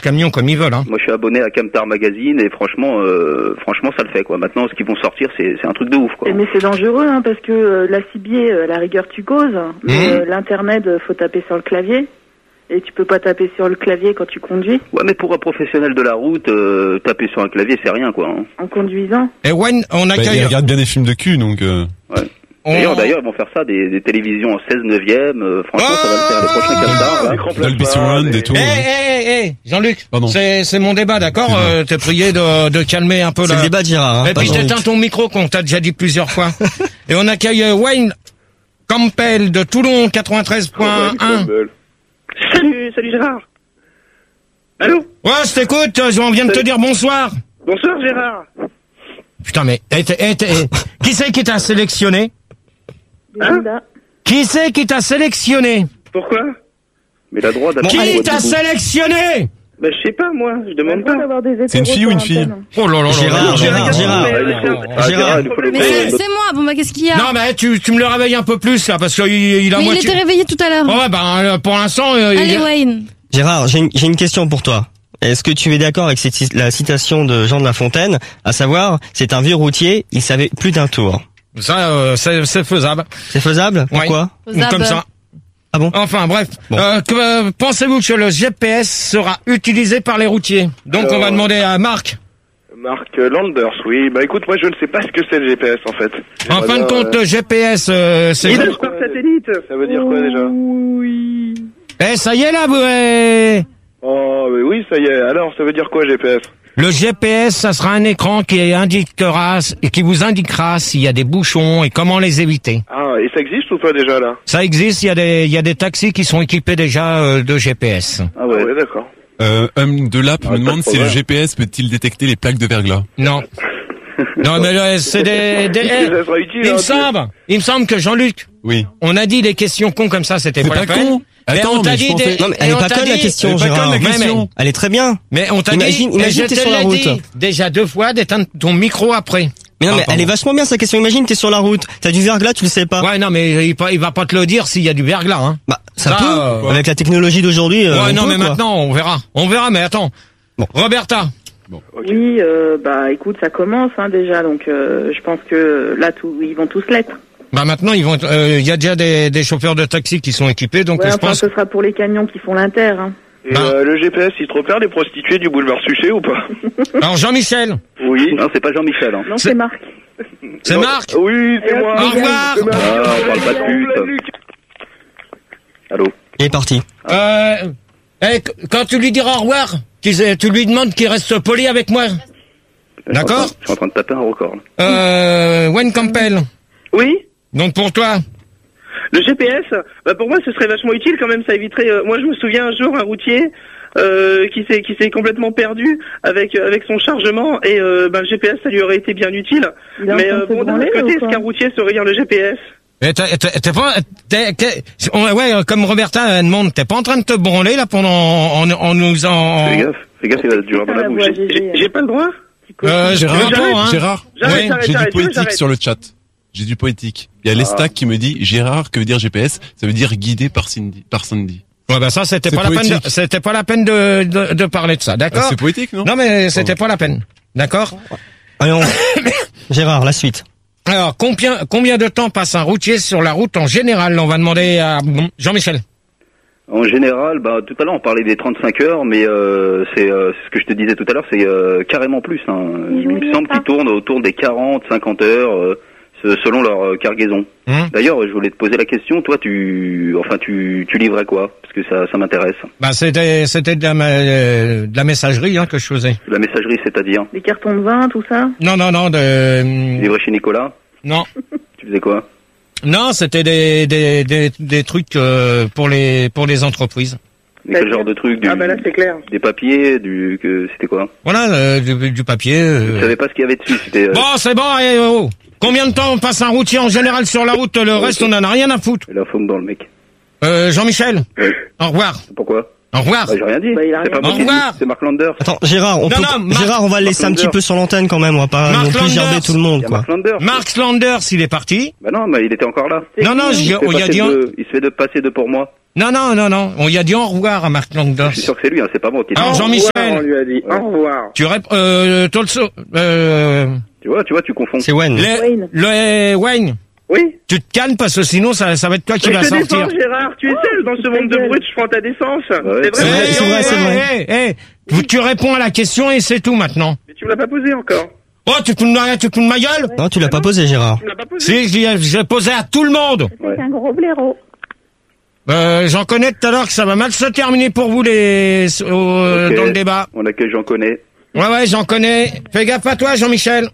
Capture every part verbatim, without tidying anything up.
camions comme ils veulent. Hein. Moi, je suis abonné à Camtar Magazine et franchement, euh, franchement, ça le fait quoi. Maintenant, ce qu'ils vont sortir, c'est, c'est un truc de ouf quoi. Mais c'est dangereux hein, parce que euh, la cibier, euh, à la rigueur, tu causes. Mais euh, l'internet, euh, faut taper sur le clavier. Et tu peux pas taper sur le clavier quand tu conduis. Ouais, mais pour un professionnel de la route, euh, taper sur un clavier, c'est rien quoi. Hein. En conduisant. Et Wayne, on accueille. Bah, ils regardent bien des films de cul, donc. Euh... Ouais. D'ailleurs, d'ailleurs, ils vont faire ça, des, des télévisions en seize neuvième, euh, franchement, oh ça va le faire, les prochains Camtar. Dolby Surround et tout. Eh, eh, eh, Jean-Luc, c'est, c'est mon débat, d'accord? Euh, t'es prié de, de calmer un peu là. C'est le débat de Gérard, hein. Et puis t'éteins ton micro, qu'on t'a déjà dit plusieurs fois. Et on accueille Wayne Campbell de Toulon, quatre-vingt-treize point un. Salut, salut Gérard. Allô? Ouais, je t'écoute, on vient de te dire bonsoir. Bonsoir Gérard. Putain, mais, eh, eh, eh, qui c'est qui t'a sélectionné? Hein? Qui c'est qui t'a sélectionné? Pourquoi? Mais la droite bon, Qui t'a sélectionné? Bah, je sais pas, moi, je demande pas. C'est une fille ou une fille? Oh là là là. Gérard, Gérard, Gérard. Gérard. Mais c'est moi, bon bah qu'est-ce qu'il y a? Non, mais tu, tu me le réveilles un peu plus, là, parce qu'il il a Mais moitié... il était réveillé tout à l'heure. Oh, ouais, bah, pour l'instant... Euh, Allez, il... Wayne. Gérard, j'ai une, j'ai une question pour toi. Est-ce que tu es d'accord avec cette, la citation de Jean de La Fontaine, à savoir, c'est un vieux routier, il savait plus d'un tour? Ça, euh, c'est, c'est faisable. C'est faisable? Pourquoi? Oui. Faisable. Comme ça. Ah bon? Enfin, bref. Bon. Euh, que, euh, pensez-vous que le G P S sera utilisé par les routiers? Donc, Alors, on va demander à Marc. Marc Landers, oui. Bah écoute, moi je ne sais pas ce que c'est le G P S en fait. En fin de compte, euh... le G P S, euh, c'est... Guidage par satellite. Ça veut dire quoi déjà? Oui. Eh, ça y est, là, vous... Eh... Oh, mais oui, ça y est. Alors, ça veut dire quoi G P S? Le G P S, ça sera un écran qui indiquera et qui vous indiquera s'il y a des bouchons et comment les éviter. Ah, et ça existe ou pas déjà là? Ça existe, il y a des il y a des taxis qui sont équipés déjà euh, de G P S. Ah ouais, ouais d'accord. Euh, homme de Lap Ah, me demande pas de si le problème. G P S peut-il détecter les plaques de verglas. Non. Non mais là, c'est des, des eh, Ça sera utile, il me hein, semble, il me semble que Jean-Luc, Oui. on a dit des questions cons comme ça, c'était C'est pas, pas la peine. con. Mais Attends, on t'a mais je dit pensais- des, Non, mais elle et est on pas t'a conne la dit- question, Elle est pas Gérard. conne, la Mais- question. mais- Elle est très bien. Mais on t'a Imagine- dit, imagine et je t'es te sur la l'ai route. dit déjà deux fois d'éteindre ton micro après. Mais non, Ah, mais pardon. elle est vachement bien sa question. Imagine, t'es sur la route, t'as du verglas, tu le sais pas. Ouais, non, mais il, il va pas te le dire s'il y a du verglas, hein. Bah, ça, Ça, peut. euh, Avec la technologie d'aujourd'hui. euh, Ouais, on non, peut, mais quoi. maintenant, on verra. On verra, mais attends. Bon. Roberta. Oui, euh, bah écoute, ça commence hein, déjà, donc euh, je pense que là, tout, ils vont tous l'être. Bah maintenant, ils vont. Il euh, y a déjà des, des chauffeurs de taxi qui sont équipés, donc Ouais, je enfin, pense. ce sera pour les camions qui font l'inter. Hein. Et Bah. euh, le G P S, il te repère les prostituées du boulevard Suchet ou pas? Alors Jean-Michel, Oui. Non, c'est pas Jean-Michel. Hein. Non, C'est- c'est Marc. c'est Non. Marc. Oui, c'est Et moi. Au revoir. C'est Marc. Ah, on parle pas de Salut, pute. Allô? Il est parti. Euh, eh, qu- quand tu lui diras au revoir, qu'il- tu lui demandes qu'il reste poli avec moi. D'accord. Je suis en train de taper un record. Là. Euh, Wayne Campbell. Oui. Donc pour toi. Le G P S, bah pour moi ce serait vachement utile quand même, ça éviterait. Euh, moi je me souviens un jour un routier euh, qui s'est qui s'est complètement perdu avec avec son chargement et euh, bah, le G P S ça lui aurait été bien utile. Il est en Mais train de euh, se bon d'un branler, autre côté, ou est-ce quoi qu'un routier saurait lire le G P S? Eh, T'es t'es- t'es pas. T'es, t'es- on- ouais, comme Roberta elle demande, t'es pas en train de te branler là pendant en, en nous en. Fais gaffe, fais gaffe, il va durer dans la la bouche. voix, J'ai G G. j'ai pas le droit. Euh, Gérard, je réponds, hein. Gérard, J'arrête, Oui, j'arrête, j'ai du j'arrête, poétique j'arrête. sur le chat. J'ai du poétique. Il y a l'Estac qui me dit Gérard, que veut dire G P S? Ça veut dire guidé par Cindy, par Sandy. Ouais, bah ça c'était C'est pas la peine. poétique. De, c'était pas la peine de de, de parler de ça, Ah, d'accord. c'est poétique, non? Non mais c'était pas la peine, d'accord. Allez, on... Gérard, la suite. Alors, combien, combien de temps passe un routier sur la route en général? On va demander à Jean-Michel. En général, bah tout à l'heure on parlait des trente-cinq heures, mais euh, c'est euh, ce que je te disais tout à l'heure, c'est euh, carrément plus. Hein. Il me semble qu'ils tournent autour des quarante, cinquante heures, euh, se- selon leur euh, cargaison. Hum D'ailleurs, je voulais te poser la question. Toi, tu, enfin, tu, tu livrais quoi? Parce que ça, ça m'intéresse. Bah c'était, c'était de la, ma- euh, de la messagerie hein, que je faisais. La messagerie, c'est-à-dire Les cartons de vin, tout ça. Non, non, non, de. livrer chez Nicolas. Non, Tu faisais quoi? non, c'était des des des, des trucs euh, pour les pour les entreprises. Mais quel genre de truc? Du, Ah bah là c'est clair. Des papiers, du, que c'était quoi? Voilà, euh, du, du papier. Je Euh... savais pas ce qu'il y avait dessus. C'était. Euh, Bon, c'est bon. Eh, oh. Combien de temps passe un routier en général sur la route? Le reste, on en a rien à foutre. la faune dans le mec. Euh, Jean-Michel. Oui. Au revoir. Pourquoi? Au revoir. Bah, j'ai rien dit. Bah, il a c'est rien pas moi dit. qui Au ai revoir. dit, c'est Mark Landers. Attends, Gérard, on Non, peut... non, Marc- Gérard, on va le laisser un Marc petit Landers. peu sur l'antenne quand même. On va pas Marc non plus Landers. gerber tout le Il monde, y a quoi. Mark Landers. Mark Landers, il est parti. Bah non, mais il était encore là. Non, non, Il je- se fait oh, il y a passer dit. de- il se fait de passer de pour moi. Non, non, non, non. On y a dit au revoir à Mark Landers. Je suis sûr que c'est lui, hein, c'est pas moi qui. Alors, Au Jean-Michel. revoir, on lui a dit. Ouais. Au revoir. Tu réponds, euh, Tolso, euh, Tu vois, tu vois, tu confonds. C'est Wayne. le, Wayne. le, Wayne. Oui. Tu te calmes parce que sinon ça, ça va être toi qui Mais vas je te sortir. défends, Gérard. Tu es seul dans ce monde de brut. Je prends ta défense. Ouais. C'est C'est vrai. vrai, c'est vrai, c'est vrai. Eh, eh, eh, tu réponds à la question et c'est tout maintenant. Mais tu me l'as pas posé encore. Oh, tu te fous de ma, tu te fous de ma gueule? Non, tu l'as pas posé, Gérard. Tu me l'as pas posé. Si, j'ai, j'ai posé à tout le monde. Ouais. C'est un gros blaireau. Euh, j'en connais tout à l'heure que ça va mal se terminer pour vous les, euh, Ok. dans le débat. On accueille, j'en connais. Ouais, ouais, j'en connais. Fais gaffe à toi, Jean-Michel.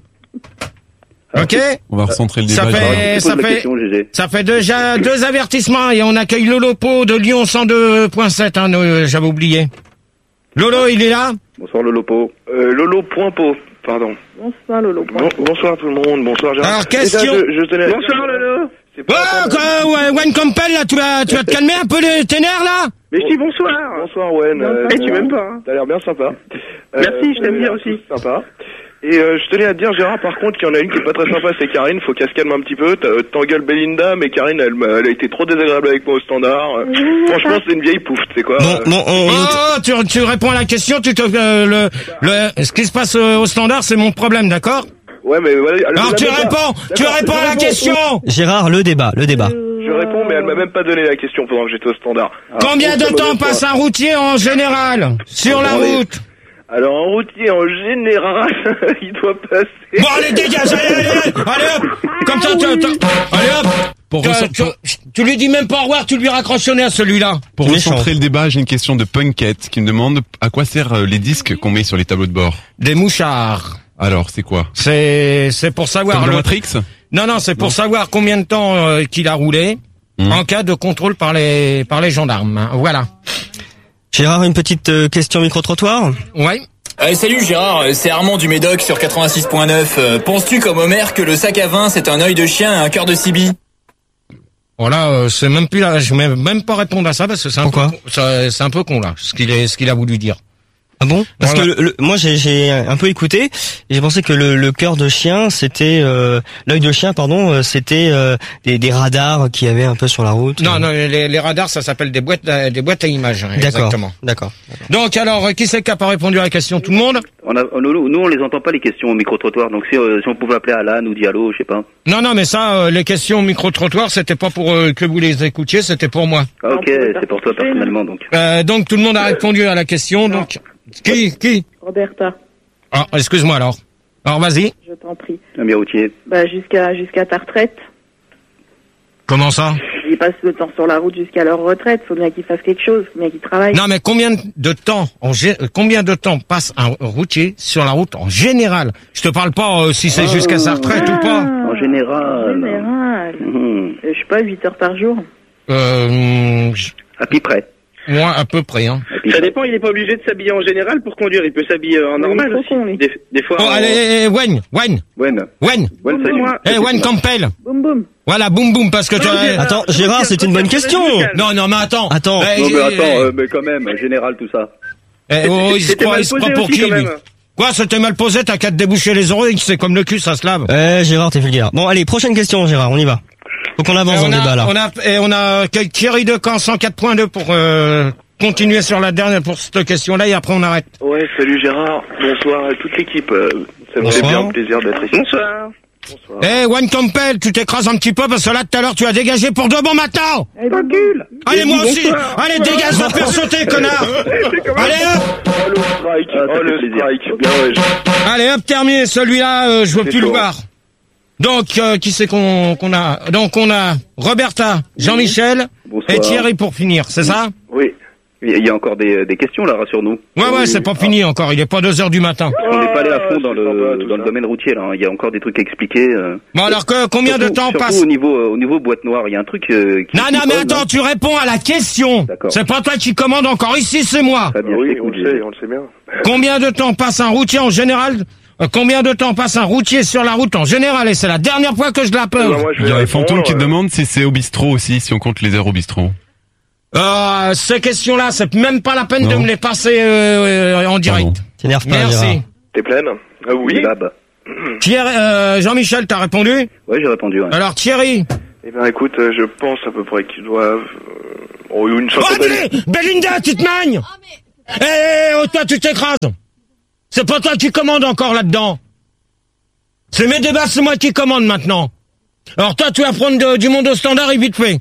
Ok? On va recentrer le Ça débat. fait- Gérard. Eh, Tu ça poses la fait- question, G G. Ça fait déjà deux avertissements et on accueille Lolo Po de Lyon cent deux point sept, hein, euh, j'avais oublié. Lolo, il est là? Bonsoir Lolopo. Euh, Lolo.po, pardon. Bonsoir, Lolo. Bon, bonsoir tout le monde, bonsoir Gérard. Alors, question. Déjà, je, je tenais à dire Bonsoir, que Lolo. c'est pas Oh, encore- quoi, ouais, Wayne Campbell, là, tu vas, tu vas te calmer un peu les tes nerfs, là? Mais si, bonsoir. Bonsoir Wen. Euh, Eh, tu m'aimes pas, hein. T'as l'air bien sympa. Merci, je t'aime t'as bien l'air aussi. Sympa. Et euh, je tenais à te dire Gérard, par contre, qu'il y en a une qui est pas très sympa, c'est Karine. Faut qu'elle se calme un petit peu. T'as- T'engueules Belinda, mais Karine, elle, m'a- elle a été trop désagréable avec moi au standard. Euh, Franchement, c'est une vieille pouffe, tu sais quoi. Bon, Euh, bon, on, on- Oh, tu, tu réponds à la question, tu te, euh, le, le, ce qui se passe euh, au standard, c'est mon problème, d'accord? Ouais, mais voilà. elle- Alors elle tu m'a même pas- réponds, tu D'accord, réponds je à la réponds. question. Gérard, le débat, le débat. Je réponds, mais elle m'a même pas donné la question pendant que j'étais au standard. Combien de Ah, temps mauvaise passe foi. un routier en général sur la Attendez. route? Alors, en routier, en général, il doit passer. Bon, allez, dégage, allez, allez, allez, allez hop. Comme ça, tu, tu- allez hop. Pour, Tu, recent- tu- tu lui dis même pas au revoir, tu lui raccroches au nez à celui-là. pour Méchant. recentrer le débat, j'ai une question de Punkette qui me demande à quoi servent euh, les disques qu'on met sur les tableaux de bord. Des mouchards. Alors, c'est quoi? C'est, c'est pour savoir Comme dans le- Matrix? Non, non, c'est pour savoir combien de temps euh, qu'il a roulé Mmh. en cas de contrôle par les par les gendarmes. hein. Voilà. Gérard, une petite euh, question micro-trottoir. Ouais. Euh, salut Gérard, euh, c'est Armand du Médoc sur quatre-vingt-six point neuf. Euh, penses-tu comme Homer que le sac à vin c'est un œil de chien et un cœur de Sibylle? Voilà, euh, c'est même plus là, je vais même pas répondre à ça parce que c'est un Pourquoi peu, c'est c'est un peu con là, ce qu'il est, ce qu'il a voulu dire. Ah bon? Parce Voilà. que le- le- moi j'ai j'ai un peu écouté et j'ai pensé que le, le cœur de chien c'était euh, l'œil de chien pardon euh, c'était euh, des, des radars qu'il y avait un peu sur la route. Non, non, les, les radars, ça s'appelle des boîtes, à, des boîtes à images. hein, D'accord. Exactement. D'accord. Donc alors, euh, qui c'est qui a pas répondu à la question? Tout le monde? On a, nous, nous, on les entend pas les questions au micro-trottoir, donc si, euh, si on pouvait appeler Alan ou Diallo, je sais pas. Non, non, mais ça, euh, les questions micro-trottoir, c'était pas pour euh, que vous les écoutiez, c'était pour moi. Ah, ok, c'est pour toi personnellement, donc. Euh, donc tout le monde a répondu à la question. Donc qui, qui? Roberta, Ah, excuse-moi alors. Alors vas-y. je t'en prie. Un miroutier. Bah, jusqu'à jusqu'à ta retraite. Comment ça? Ils passent le temps sur la route jusqu'à leur retraite. Faut bien qu'ils fassent quelque chose. Faut bien qu'ils travaillent. Non, mais combien de temps, en gé- euh, combien de temps passe un routier sur la route en général? Je te parle pas euh, si c'est jusqu'à sa retraite ou pas. Ah, En général. En général. Mhm. Euh, je sais pas, huit heures par jour. Euh, je- À peu près. moi à peu près. Hein. À peu Ça près. dépend, il est pas obligé de s'habiller en général pour conduire. Il peut s'habiller euh, en Il est normal trop aussi. con, lui. Des, des fois. Oh, en- allez, Wayne, Wayne, Wen. Wayne. Wen, salut. Moi. Eh, Wayne Campbell. Boum boum. Voilà, boum boum, parce que tu as... Attends, Gérard, c'est une bonne question. Non, non, mais attends. Attends. Eh, Non, j'ai- mais attends, euh, mais quand même, général, tout ça. eh, oh, il se C'était croit, mal il se posé croit pour aussi, qui, quand lui? même. Quoi, c'était mal posé, t'as qu'à te déboucher les oreilles, c'est comme le cul, ça se lave. Eh Gérard, t'es vulgaire. Bon allez, prochaine question Gérard, on y va. Faut qu'on avance Et dans on le a, débat là. on a, et on a Thierry Decamp, cent quatre point deux pour euh, continuer sur la dernière, pour cette question-là, et après on arrête. Ouais, salut Gérard. Bonsoir à toute l'équipe. Euh, C'est Bonsoir. vraiment bien un plaisir d'être ici. Bonsoir. Bonsoir. Eh, Wayne Campbell, tu t'écrases un petit peu, parce que là, tout à l'heure, tu as dégagé pour de bon matin. Tranquille. Allez, moi aussi. Bonsoir. Allez, dégage, va faire sauter, connard. Allez, hop. Oh le strike, Ah, ça oh fait le plaisir. strike. Bien ouais. je- Allez, hop, terminé. Celui-là, euh, je veux C'est plus le chaud. voir. Donc, euh, qui c'est qu'on qu'on a? Donc, on a Roberta, Jean-Michel Bonsoir. et Thierry pour finir, c'est ça? Oui. Il y a encore des, des questions, là, rassure-nous. Ouais, ouais, c'est pas fini encore. Il est pas deux heures du matin. On n'est pas allé à fond dans c'est sympa, le, tout dans le ça. domaine routier, là. hein. Il y a encore des trucs à expliquer. euh. Bon, alors que combien de Surtout- temps surtout passe? au niveau, euh, au niveau boîte noire, il y a un truc euh, qui... Non, qui non, mais colle, attends, hein. tu réponds à la question. D'accord. C'est pas toi qui commande encore. Ici, c'est moi. Très bien, Oui, je on t'écoute, le sait, Gégé. on le sait bien. Combien de temps passe un routier en général? euh, Combien de temps passe un routier sur la route en général? Et c'est la dernière fois que je l'appelle. Eh ben, moi, je Il vais y a répondre, Fantôme qui te euh, demande si c'est au bistrot aussi, si on compte les heures au bistrot. Euh, ces questions-là, c'est même pas la peine de Non. me les passer euh, euh, en direct. Pardon. T'énerve pas Merci. Gérard. T'es pleine euh, Oui. Lab. Thierry, euh, Jean-Michel, t'as répondu? Ouais, j'ai répondu, ouais. Alors Thierry, Eh ben écoute, euh, je pense à peu près qu'ils doivent... Euh, oh, une Oh, cinquantaine... allez, Belinda, tu te magnes. Eh, hey, oh, toi, tu t'écrases. C'est pas toi qui commande encore là-dedans. C'est mes débats, c'est moi qui commande maintenant. Alors toi, tu vas prendre de- du monde au standard et vite fait.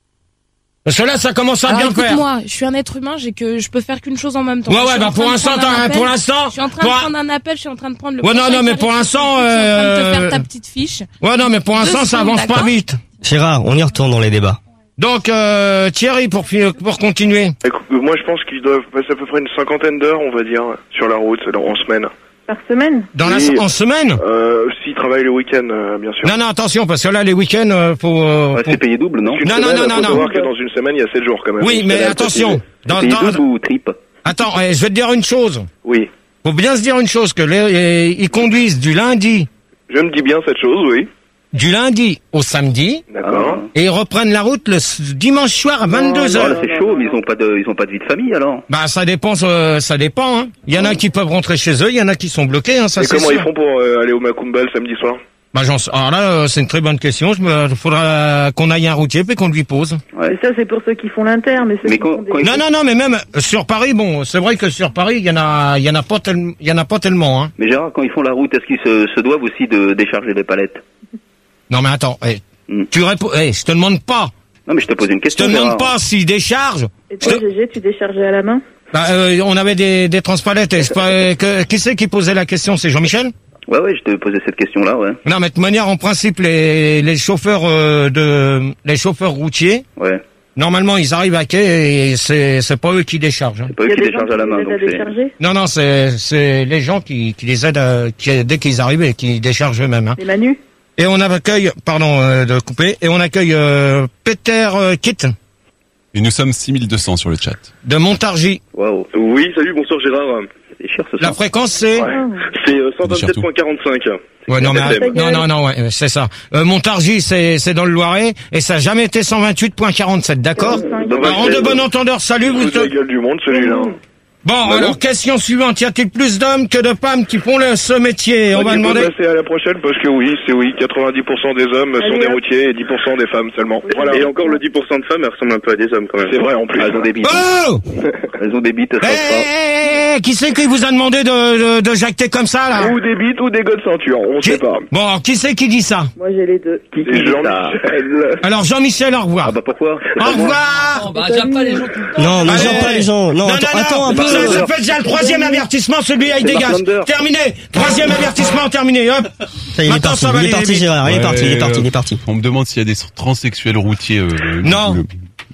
Parce que là, ça commence à Alors, bien faire. écoute-moi, je suis un être humain, j'ai que je peux faire qu'une chose en même temps. Ouais, Je ouais, suis bah, en pour train de l'instant, prendre un t'as- appel. pour l'instant, Je suis en train pour de un- prendre un appel, je suis en train de prendre le Ouais, non, prochain non, mais carré pour de l'instant, Je suis en train de te euh, faire ta petite fiche. Ouais, non, mais pour l'instant, Deux ça secondes, avance pas d'accord. vite. Gérard, on y retourne dans les débats. Donc, euh, Thierry, pour, fi- pour continuer. Écoute, euh, moi je pense qu'ils doivent passer à peu près une cinquantaine d'heures, on va dire, sur la route, c'est en semaine. Par semaine? Dans la, Oui. en semaine? Euh, s'ils travaillent le week-end, euh, bien sûr. Non, non, attention, parce que là, les week-ends, euh, faut... euh, Ouais, faut- c'est payé double, non? Une Non, semaine, non, non, faut non, savoir non. que dans une semaine, il y a sept jours quand même. Oui, Une mais semaine, attention. C'est Dans, payé dans- double ou triple? Attends, eh, je vais te dire une chose. Oui. Faut bien se dire une chose, que les, les- ils conduisent du lundi, Je me dis bien cette chose, oui. du lundi au samedi, D'accord. et ils reprennent la route le s- dimanche soir à vingt-deux Ah, là, heures. c'est chaud, mais ils ont pas de, ils ont pas de vie de famille, alors. Bah, ça dépend, euh, ça dépend, hein. Il y en a qui peuvent rentrer chez eux, il y en a qui sont bloqués, hein, ça Et c'est comment sûr. ils font pour euh, aller au Macumba le samedi soir? Bah, j'en sais- alors là, euh, c'est une très bonne question. Je me, faudra qu'on aille un routier puis qu'on lui pose. Ouais. Mais ça, c'est pour ceux qui font l'inter, mais ceux Mais qui quand- font des... quand ils- Non, non, non, mais même euh, sur Paris, bon, c'est vrai que sur Paris, il y en a, il y en a pas tellement, il y en a pas tellement, hein. Mais Gérard, quand ils font la route, est-ce qu'ils se, se doivent aussi de décharger les palettes? Non, mais attends, eh, Hmm. tu réponds, eh, je te demande pas, Non, mais je te pose une je te question. demande Gérard. pas s'ils déchargent. Et toi, Je te- G G, tu déchargeais à la main? Bah, euh, on avait des, des transpalettes. Et c'est pas, euh, que- qui c'est qui posait la question? C'est Jean-Michel? Ouais, ouais, je te posais cette question-là, ouais. Non, mais de toute manière, en principe, les, les chauffeurs euh, de, les chauffeurs routiers, Ouais. normalement, ils arrivent à quai et c'est, c'est pas eux qui déchargent. hein. C'est pas Il y eux a qui des gens déchargent qui à la les main, aident donc à c'est... décharger? Non, non, c'est, c'est les gens qui, qui les aident, à- qui, dès qu'ils arrivent et qui déchargent eux-mêmes. Hein. Les manus? Et on accueille, pardon euh, de couper, et on accueille euh, Peter euh, Kitt Et nous sommes six mille deux cents sur le chat. de Montargis. Waouh. Oui, salut, bonsoir Gérard. C'est cher, ce La soir. fréquence, c'est... Ouais. C'est euh, cent vingt-sept virgule quarante-cinq. Ouais, non, mais, F M. non, non, non, ouais, c'est ça. Euh, Montargis, c'est, c'est dans le Loiret, et ça n'a jamais été cent vingt-huit virgule quarante-sept, d'accord? Dommage, Alors, en de bon entendeur, salut, vous... C'est la gueule du monde celui-là. Bon, Bah alors, non. question suivante. Y a-t-il plus d'hommes que de femmes qui font le, ce métier? On va Tu peux demander... passer à la prochaine parce que oui, c'est oui, quatre-vingt-dix pour cent des hommes sont Allez, des hop. routiers et dix pour cent des femmes seulement. Voilà. Et encore le dix pour cent de femmes, elles ressemblent un peu à des hommes quand même. C'est vrai en plus. Ah, elles ont des bites. Oh! Elles ont des bites, elles Eh, savent pas. eh, eh, qui c'est qui vous a demandé de, de, de jacter comme ça, là? Ou des bites ou des gars de ceinture, on Qui- sait pas. Bon, alors, qui c'est qui dit ça? Moi, j'ai les deux. Qui C'est qui dit ça? Jean-Michel. Alors, Jean-Michel, au revoir. Ah bah pourquoi? C'est Au pas moi. revoir! bah, j'aime pas les gens tout le temps. Non, ne Allez. gère pas les gens. Non, non, attends, non, attends un non, peu. ça, ça fait déjà le troisième avertissement, celui-là, il C'est dégage. Mark Lander. Terminé. Troisième avertissement, terminé, hop. Ça y est, il est Maintenant, parti. ça va Il est aller parti, vite. Gérard. Il est Ouais, parti, il est parti, euh, il est parti. On me demande s'il y a des transsexuels routiers. Euh, Non. le-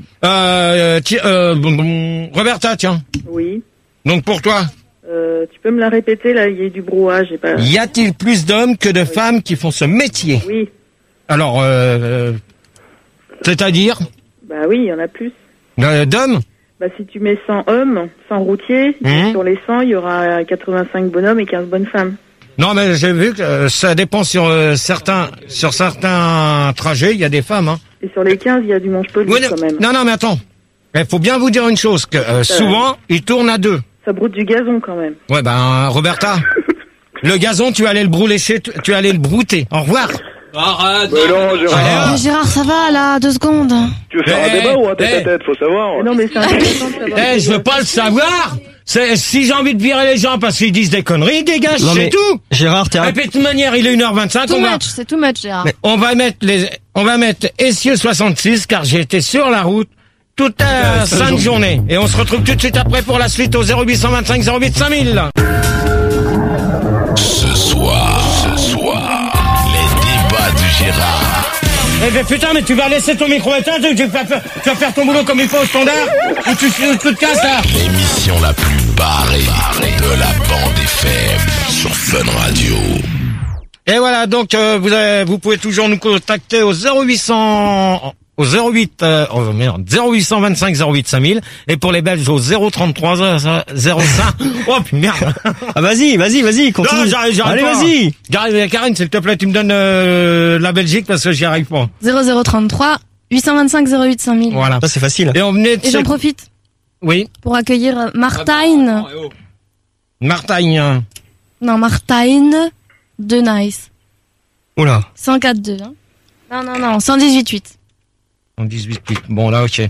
Euh, ti- euh, bon, bon, Roberta, tiens. Oui. Donc, pour toi, Euh, tu peux me la répéter, là, il y a eu du brouhaha, j'ai pas... y a-t-il plus d'hommes que de femmes qui font ce métier? Oui. Alors, euh, euh, c'est-à-dire, Bah oui, il y en a plus. euh, d'hommes? Bah si tu mets cent hommes, cent routiers, Mhm. sur les cent, il y aura quatre-vingt-cinq bonhommes et quinze bonnes femmes. Non, mais j'ai vu que euh, ça dépend sur euh, certains, sur certains trajets, il y a des femmes, hein. Et sur les quinze, il y a du manche-pelouse Oui, quand même. non, non, mais attends. Il faut bien vous dire une chose, que euh, souvent, ils tournent à deux. Ça broute du gazon quand même. Ouais, ben, Roberta, le gazon, tu allais le brûler chez, t- tu allais le brouter. Au revoir. Arrête. Mais non, Gérard. Allez, Mais Gérard, ça va là, deux secondes. Tu veux faire Eh, un débat ou un eh. tête-à-tête, faut savoir. Mais non, mais c'est intéressant de savoir. Eh, je veux pas le savoir. C'est, si j'ai envie de virer les gens parce qu'ils disent des conneries, dégage, Non, c'est mais- tout. Gérard, t'es Et puis, de toute manière, il est une heure vingt-cinq, Too on va, much, c'est too much, Gérard. mais on va mettre les, on va mettre Essieux soixante-six, car j'ai été sur la route toute la sainte journée. Et on se retrouve tout de suite après pour la suite au zéro huit cent vingt-cinq zéro huit cinq mille. Ce soir, ce soir, les débats de Gérard. Eh ben putain, mais tu vas laisser ton micro éteint, tu, tu vas faire, tu vas faire ton boulot comme il faut au standard, ou tu, tu, tu te casses là. L'émission la plus barrée de la bande F M sur Fun Radio. Et voilà, donc euh, vous avez, vous pouvez toujours nous contacter au zéro huit cents, au zéro huit, euh, oh merde, zéro huit cent vingt-cinq zéro huit cinq mille, et pour les Belges au zéro trente-trois zéro cinq. Oh puis merde. Ah, vas-y, vas-y, vas-y, continue. Non, j'arrive, j'arrive Allez, pas. vas-y. J'arrive, Karine, s'il te plaît, tu me donnes euh, la Belgique parce que j'y arrive pas. zéro zéro trente-trois huit cent vingt-cinq zéro huit cinq mille. Voilà. Ça, c'est facile. Et on venait de Et j'en chez- profite Oui, pour accueillir Martine. Martagne. Non, Martine de Nice. Oula. cent quatre deux. Hein. Non, non, non, cent dix-huit huit. cent dix-huit huit. Bon, là, ok.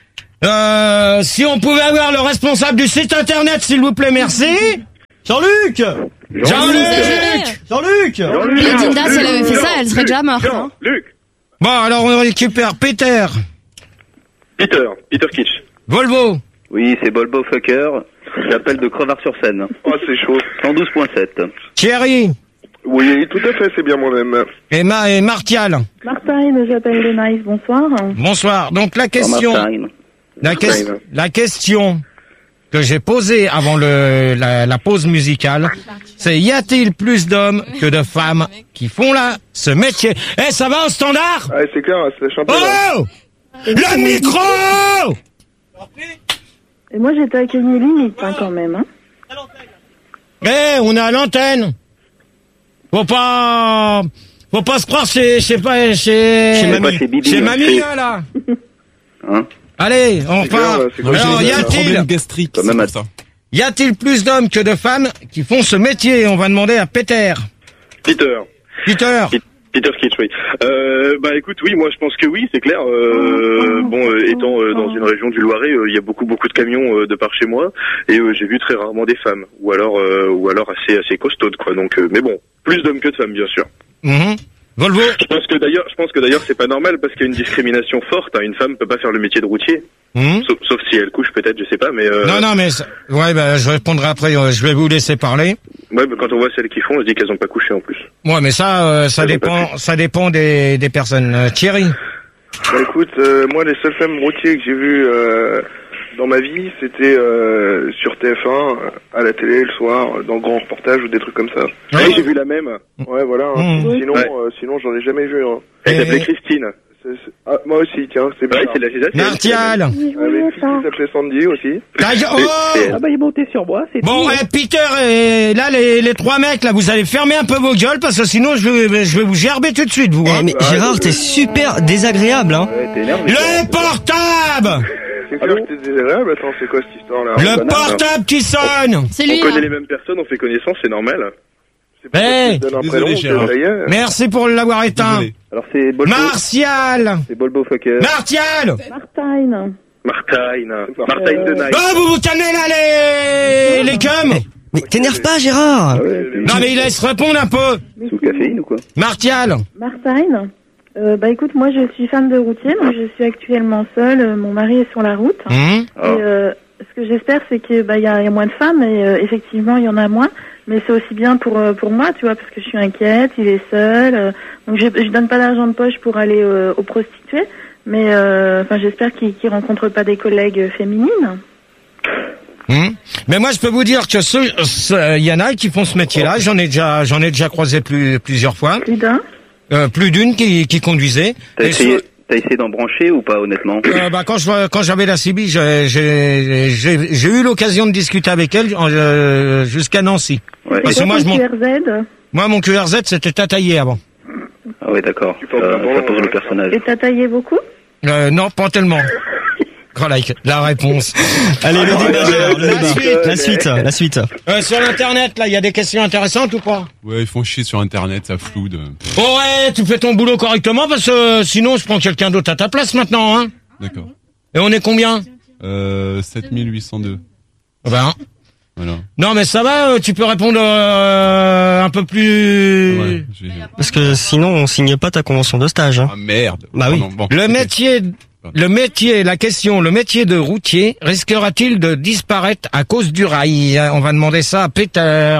Euh, si on pouvait avoir le responsable du site internet, s'il vous plaît, merci. Jean-Luc Jean-Luc Jean-Luc Et Dinda, si elle avait fait ça, elle serait déjà morte. Hein. Luc. Bon, alors on récupère Peter. Peter. Peter Kitsch. Volvo. Oui, c'est Volvo Fucker. J'appelle de Crevard-sur-Seine. Oh, c'est chaud. cent douze point sept. Thierry. Oui, tout à fait, c'est bien moi-même. Et, Ma et Martial. Martine, j'appelle de Nice, bonsoir. Bonsoir. Donc la question, la, que- la question que j'ai posée avant le, la, la pause musicale, c'est y a-t-il plus d'hommes que de femmes qui font là ce métier? Eh, ça va au standard? Ouais, c'est clair, c'est la championne. Oh! Le micro! Et moi, j'étais à Kenny limite, hein, quand même. Hein. Eh, on est à l'antenne. Faut pas, faut pas se croire chez, chez pas, chez, chez mamie, chez, Bibi, chez mamie, chez... hein, là. Hein? Allez, on repart. Alors, y a-t-il, gastrique, même ça. Y a-t-il plus d'hommes que de femmes qui font ce métier? On va demander à Peter. Peter. Peter. Peter Kitsch, oui. Euh, bah écoute, oui, moi je pense que oui, c'est clair. Euh, bon, euh, étant euh, dans une région du Loiret, il euh, y a beaucoup beaucoup de camions euh, de par chez moi, et euh, j'ai vu très rarement des femmes, ou alors euh, ou alors assez assez costaudes, quoi. Donc, euh, mais bon, plus d'hommes que de femmes, bien sûr. Mm-hmm. Volvo. Je pense que d'ailleurs, je pense que d'ailleurs c'est pas normal parce qu'il y a une discrimination forte. Hein. Une femme peut pas faire le métier de routier, mm-hmm. sauf, sauf si elle couche peut-être, je sais pas, mais. Euh... Non, non, mais ça... ouais, bah je répondrai après. Euh, je vais vous laisser parler. Ouais, mais quand on voit celles qui font, on se dit qu'elles ont pas couché en plus. Ouais, mais ça, euh, ça elles dépend, ça dépend des des personnes. Euh, Thierry. Bah écoute, euh, moi les seuls femmes routiers que j'ai vus euh, dans ma vie, c'était euh, sur T F un, à la télé le soir, dans grands reportages ou des trucs comme ça. Ouais. Oui, j'ai vu la même. Ouais, voilà. Hein. Mmh. Sinon, ouais. euh, sinon j'en ai jamais vu. Hein. Elle s'appelait Christine. C'est, c'est... Ah, moi aussi, tiens, c'est bien. Ouais, c'est la c'est Martial. Avec une fille qui s'appelait Sandy aussi. Ah, oh ah bah il est monté sur moi, c'est bon, tout. eh, Peter et là les les trois mecs là, vous allez fermer un peu vos gueules parce que sinon je vais je vais vous gerber tout de suite vous. Eh, Hein. mais Gérard, t'es super désagréable, hein. Ouais, t'es énervé. Le portable. C'est clair que t'es désagréable. Attends, c'est quoi cette histoire là? Le portable qui sonne. C'est lui. On connaît hein. les mêmes personnes, on fait connaissance, c'est normal. C'est pas Hey. parce que tu donnes un Désolé, prénom, Gérard. que ça y est. Merci pour l'avoir éteint. Désolé. Alors c'est Bolbo. Martial. C'est Bolbo Fucker. Martial. Martine. Martine. Martine de Night. Oh, vous vous calmez là les les cums. Mais t'énerve pas, Gérard. Ah ouais, Non mais il laisse répondre un peu. sous caféine ou quoi? Martial. Martine. Euh, bah écoute, moi je suis femme de routier, donc je suis actuellement seule. euh, Mon mari est sur la route. Mmh. Et euh, ce que j'espère, c'est que bah il y a, y a moins de femmes, et euh, effectivement il y en a moins. Mais c'est aussi bien pour euh, pour moi, tu vois, parce que je suis inquiète. Il est seul, euh, donc je je donne pas d'argent de poche pour aller euh, aux prostituées. Mais euh, enfin, j'espère qu'il qu'il rencontre pas des collègues féminines. Mmh. Mais moi, je peux vous dire que ceux, ceux- il y en a qui font ce métier-là. J'en ai déjà, j'en ai déjà croisé plus, plusieurs fois. Plus d'un. Euh, plus d'une qui, qui conduisait. T'as Et essayé, sur- t'as essayé d'en brancher ou pas, honnêtement? euh, bah, quand je, quand j'avais la C B, j'ai, j'ai, j'ai, j'ai eu l'occasion de discuter avec elle euh, jusqu'à Nancy. Ouais. Parce que C'est moi, quoi je ton m'en- Q R Z? moi, mon Q R Z, c'était tataillé avant. Ah ouais, d'accord. Ça, ça pose le personnage. Et t'as taillé beaucoup? Euh, non, pas tellement. Voilà la réponse. Allez, le débat, Gérard, le La débat. suite. La suite, la suite. Euh, sur l'internet, là, il y a des questions intéressantes ou pas? Ouais, ils font chier sur internet, ça floude. Oh ouais, tu fais ton boulot correctement parce que euh, sinon je prends quelqu'un d'autre à ta place maintenant, hein. D'accord. Et on est combien? Euh, sept mille huit cent deux. Ben. Voilà. Non mais ça va, euh, tu peux répondre euh, un peu plus. Ouais, j'ai... Parce que sinon, on signe pas ta convention de stage, hein. Ah merde. Bah oui. Pardon, bon. Le Ok. métier, le métier, la question, le métier de routier risquera-t-il de disparaître à cause du rail? On va demander ça à Peter.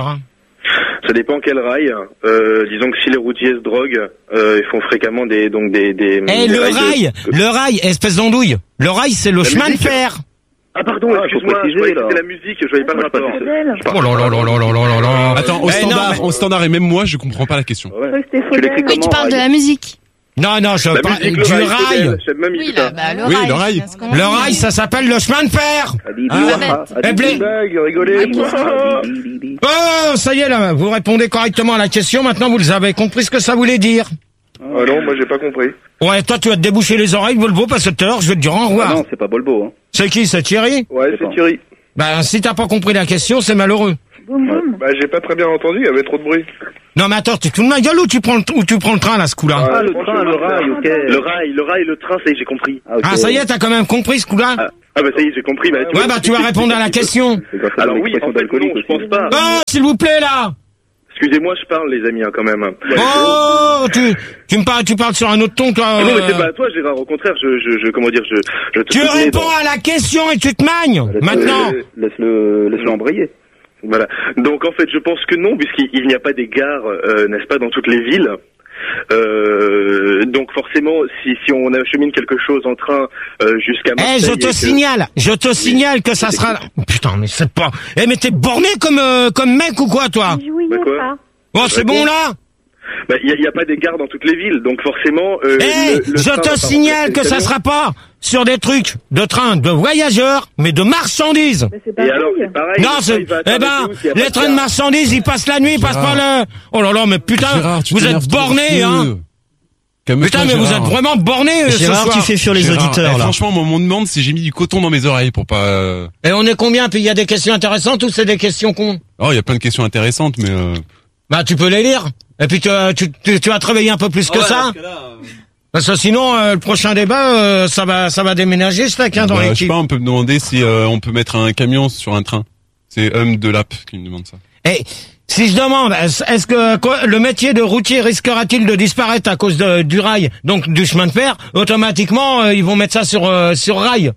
Ça dépend quel rail. Euh, disons que si les routiers se droguent, euh, ils font fréquemment des donc des des. Eh, des le rails de- rail, le rail, espèce d'andouille. Le rail, c'est le La chemin musique. de fer. Ah pardon, Ah, excuse-moi, faut je croyais préciser, que là. c'était la musique, je voyais pas le rapport. Modèle. Oh là là là là là là là là. Attends, au Eh, non, standard, mais- au standard et même moi, je comprends pas la question. Ouais. Je crois que c'était Tu l'écris Faudel. Oui, tu comment, parles de rail? la musique. Non, non, je La parle musique, le du rail. rail. Faudel, J'ai même mis Oui, ça. là, bah, le Oui, rail. le rail. c'est ce qu'on- Le rail, ça s'appelle le chemin de fer. Habibi, Ah, waha, eh, habibi, blé. Blague, rigolez. habibi. Oh, ça y est là, vous répondez correctement à la question. Maintenant, vous avez compris ce que ça voulait dire. Ah non, moi j'ai pas compris. Ouais, toi, tu vas te déboucher les oreilles, Volvo, parce que tout à l'heure, je vais te dire au Ah revoir. non, c'est pas Bolbo, hein. C'est qui, c'est Thierry? Ouais, C'est c'est pas. Thierry. Ben, si t'as pas compris la question, c'est malheureux. Boum, boum. Bah, j'ai pas très bien entendu, il y avait trop de bruit. Non, mais attends, tu te fous de ma gueule ou tu prends le, ou tu prends le train, là, ce coup-là? Ah, le train, le rail, ok. Le rail, le rail, le train, ça y est, j'ai compris. Ah, okay. Ah, ça y est, t'as quand même compris ce coup-là? Ah, ah bah ça y est, j'ai compris. Bah, tu ouais, vois, bah tu vas répondre à la question. Alors oui, en fait, non, je pense pas. Oh, s'il vous plaît, là. Excusez-moi, je parle, les amis, hein, quand même. Oh, tu, tu me parles, tu parles sur un autre ton, toi. Ah non, mais euh... c'est pas à toi, Gérard. Au contraire, je, je, je comment dire, je, je te Tu réponds dans... à la question et tu te magnes. Laisse Maintenant. Laisse-le, laisse-le embrayer. Voilà. Donc en fait, je pense que non, puisqu'il n'y a pas des gares, euh, n'est-ce pas, dans toutes les villes. Euh, donc forcément, si, si on achemine quelque chose en train euh, jusqu'à Marseille... Eh, je te que... signale, je te signale que ça sera... Oh, putain, mais c'est pas... Eh, mais t'es borné comme euh, comme mec ou quoi, toi? Bah quoi? Oh, c'est bon, là? Bah, il n'y a, a pas des gares dans toutes les villes, donc forcément... Euh, Eh, le, le je te signale que ça sera pas sur des trucs de train de voyageurs, mais de marchandises. Et alors, c'est pareil. Non, c'est... Eh ben, les trains de marchandises, ils passent la nuit, ils passent pas le... Oh là là, mais putain, Gérard, tu vous t'énerves êtes bornés, hein. Calme-toi, Putain, mais vous Gérard. êtes vraiment bornés euh, ce Gérard, soir. tu fais fuir les Gérard, auditeurs, eh, là. franchement, moi, on me demande si j'ai mis du coton dans mes oreilles pour pas... euh, Et on est combien? Puis il y a des questions intéressantes ou c'est des questions cons? Oh, il y a plein de questions intéressantes, mais... Euh... Bah, tu peux les lire. Et puis tu, tu, tu, tu vas te réveiller un peu plus que Ouais, ça. parce que là, euh, Parce que sinon, euh, le prochain débat, euh, ça va, ça va déménager, ce tac, hein, dans bah, je sais l'équipe. pas, on peut me demander si euh, on peut mettre un camion sur un train. C'est Hum de Lap qui me demande ça. Et si je demande, est-ce est-ce que quoi, le métier de routier risquera-t-il de disparaître à cause de, du rail, donc du chemin de fer? Automatiquement, euh, ils vont mettre ça sur euh, sur rail.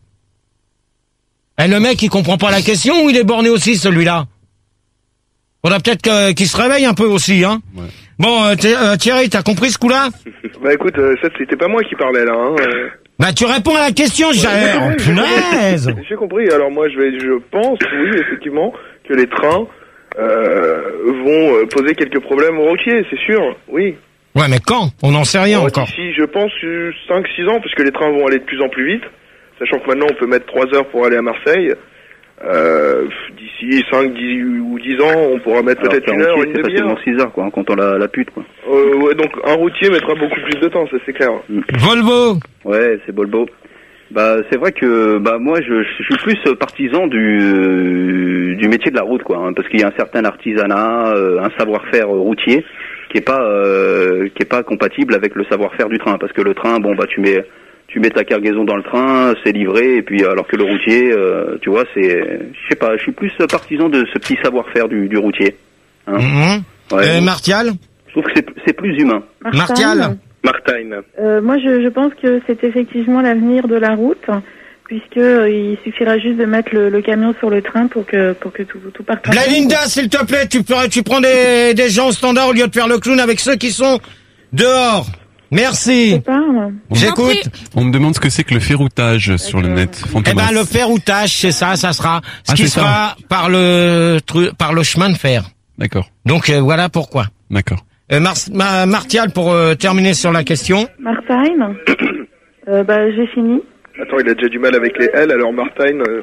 Et le mec, il comprend pas la question ou il est borné aussi, celui-là? Faudra peut-être que- qu'il se réveille un peu aussi, hein. Ouais. Bon, euh, t'es- euh, Thierry, t'as compris ce coup-là? Bah écoute, euh, ça c'était pas moi qui parlais là. Hein. euh. Bah, tu réponds à la question, j'ai... Oh, punaise! J'ai compris. Alors moi, je vais, je pense, oui, effectivement, que les trains euh, vont euh, poser quelques problèmes aux routiers, c'est sûr. Oui. Ouais, mais quand? On n'en sait rien Euh, encore. D'ici, je pense, cinq six ans, puisque les trains vont aller de plus en plus vite, sachant que maintenant on peut mettre trois heures pour aller à Marseille. Euh, d'ici cinq, dix ou dix ans, on pourra mettre Alors, peut-être faire une heure, routier, une c'est demi-heure. facilement six heures, quoi, en comptant la, la pute, quoi. Euh, ouais, donc un routier mettra beaucoup plus de temps, ça c'est clair. Volvo! Ouais, c'est Volvo. Bah, c'est vrai que, bah, moi, je, je suis plus partisan du, euh, du métier de la route, quoi, hein, parce qu'il y a un certain artisanat, euh, un savoir-faire routier, qui est pas, euh, qui est pas compatible avec le savoir-faire du train, parce que le train, bon, bah, tu mets, tu mets ta cargaison dans le train, c'est livré, et puis alors que le routier, euh, tu vois, c'est, je sais pas, je suis plus partisan de ce petit savoir-faire du, du routier. Hein. Mmh. Ouais, Et bon, Martial? je trouve que c'est, c'est plus humain. Martial? Martine. Euh, moi, je, je pense que c'est effectivement l'avenir de la route, puisque euh, il suffira juste de mettre le, le camion sur le train pour que pour que tout, tout parte. en route. Blalinda, s'il te plaît, tu, peux- tu prends des, des gens au standard au lieu de faire le clown avec ceux qui sont dehors. Merci. Je parle. J'écoute. On me demande ce que c'est que le ferroutage sur le net. Eh Fantomas. ben, le ferroutage, c'est ça, ça sera ce Ah, qui c'est ça. sera par le tru- par le chemin de fer. D'accord, Donc euh, voilà pourquoi. d'accord. Euh, Mar- Ma- Martial, pour euh, terminer sur la question. Martine. euh, bah, j'ai fini. Attends, il a déjà du mal avec les L, alors Martine... Euh...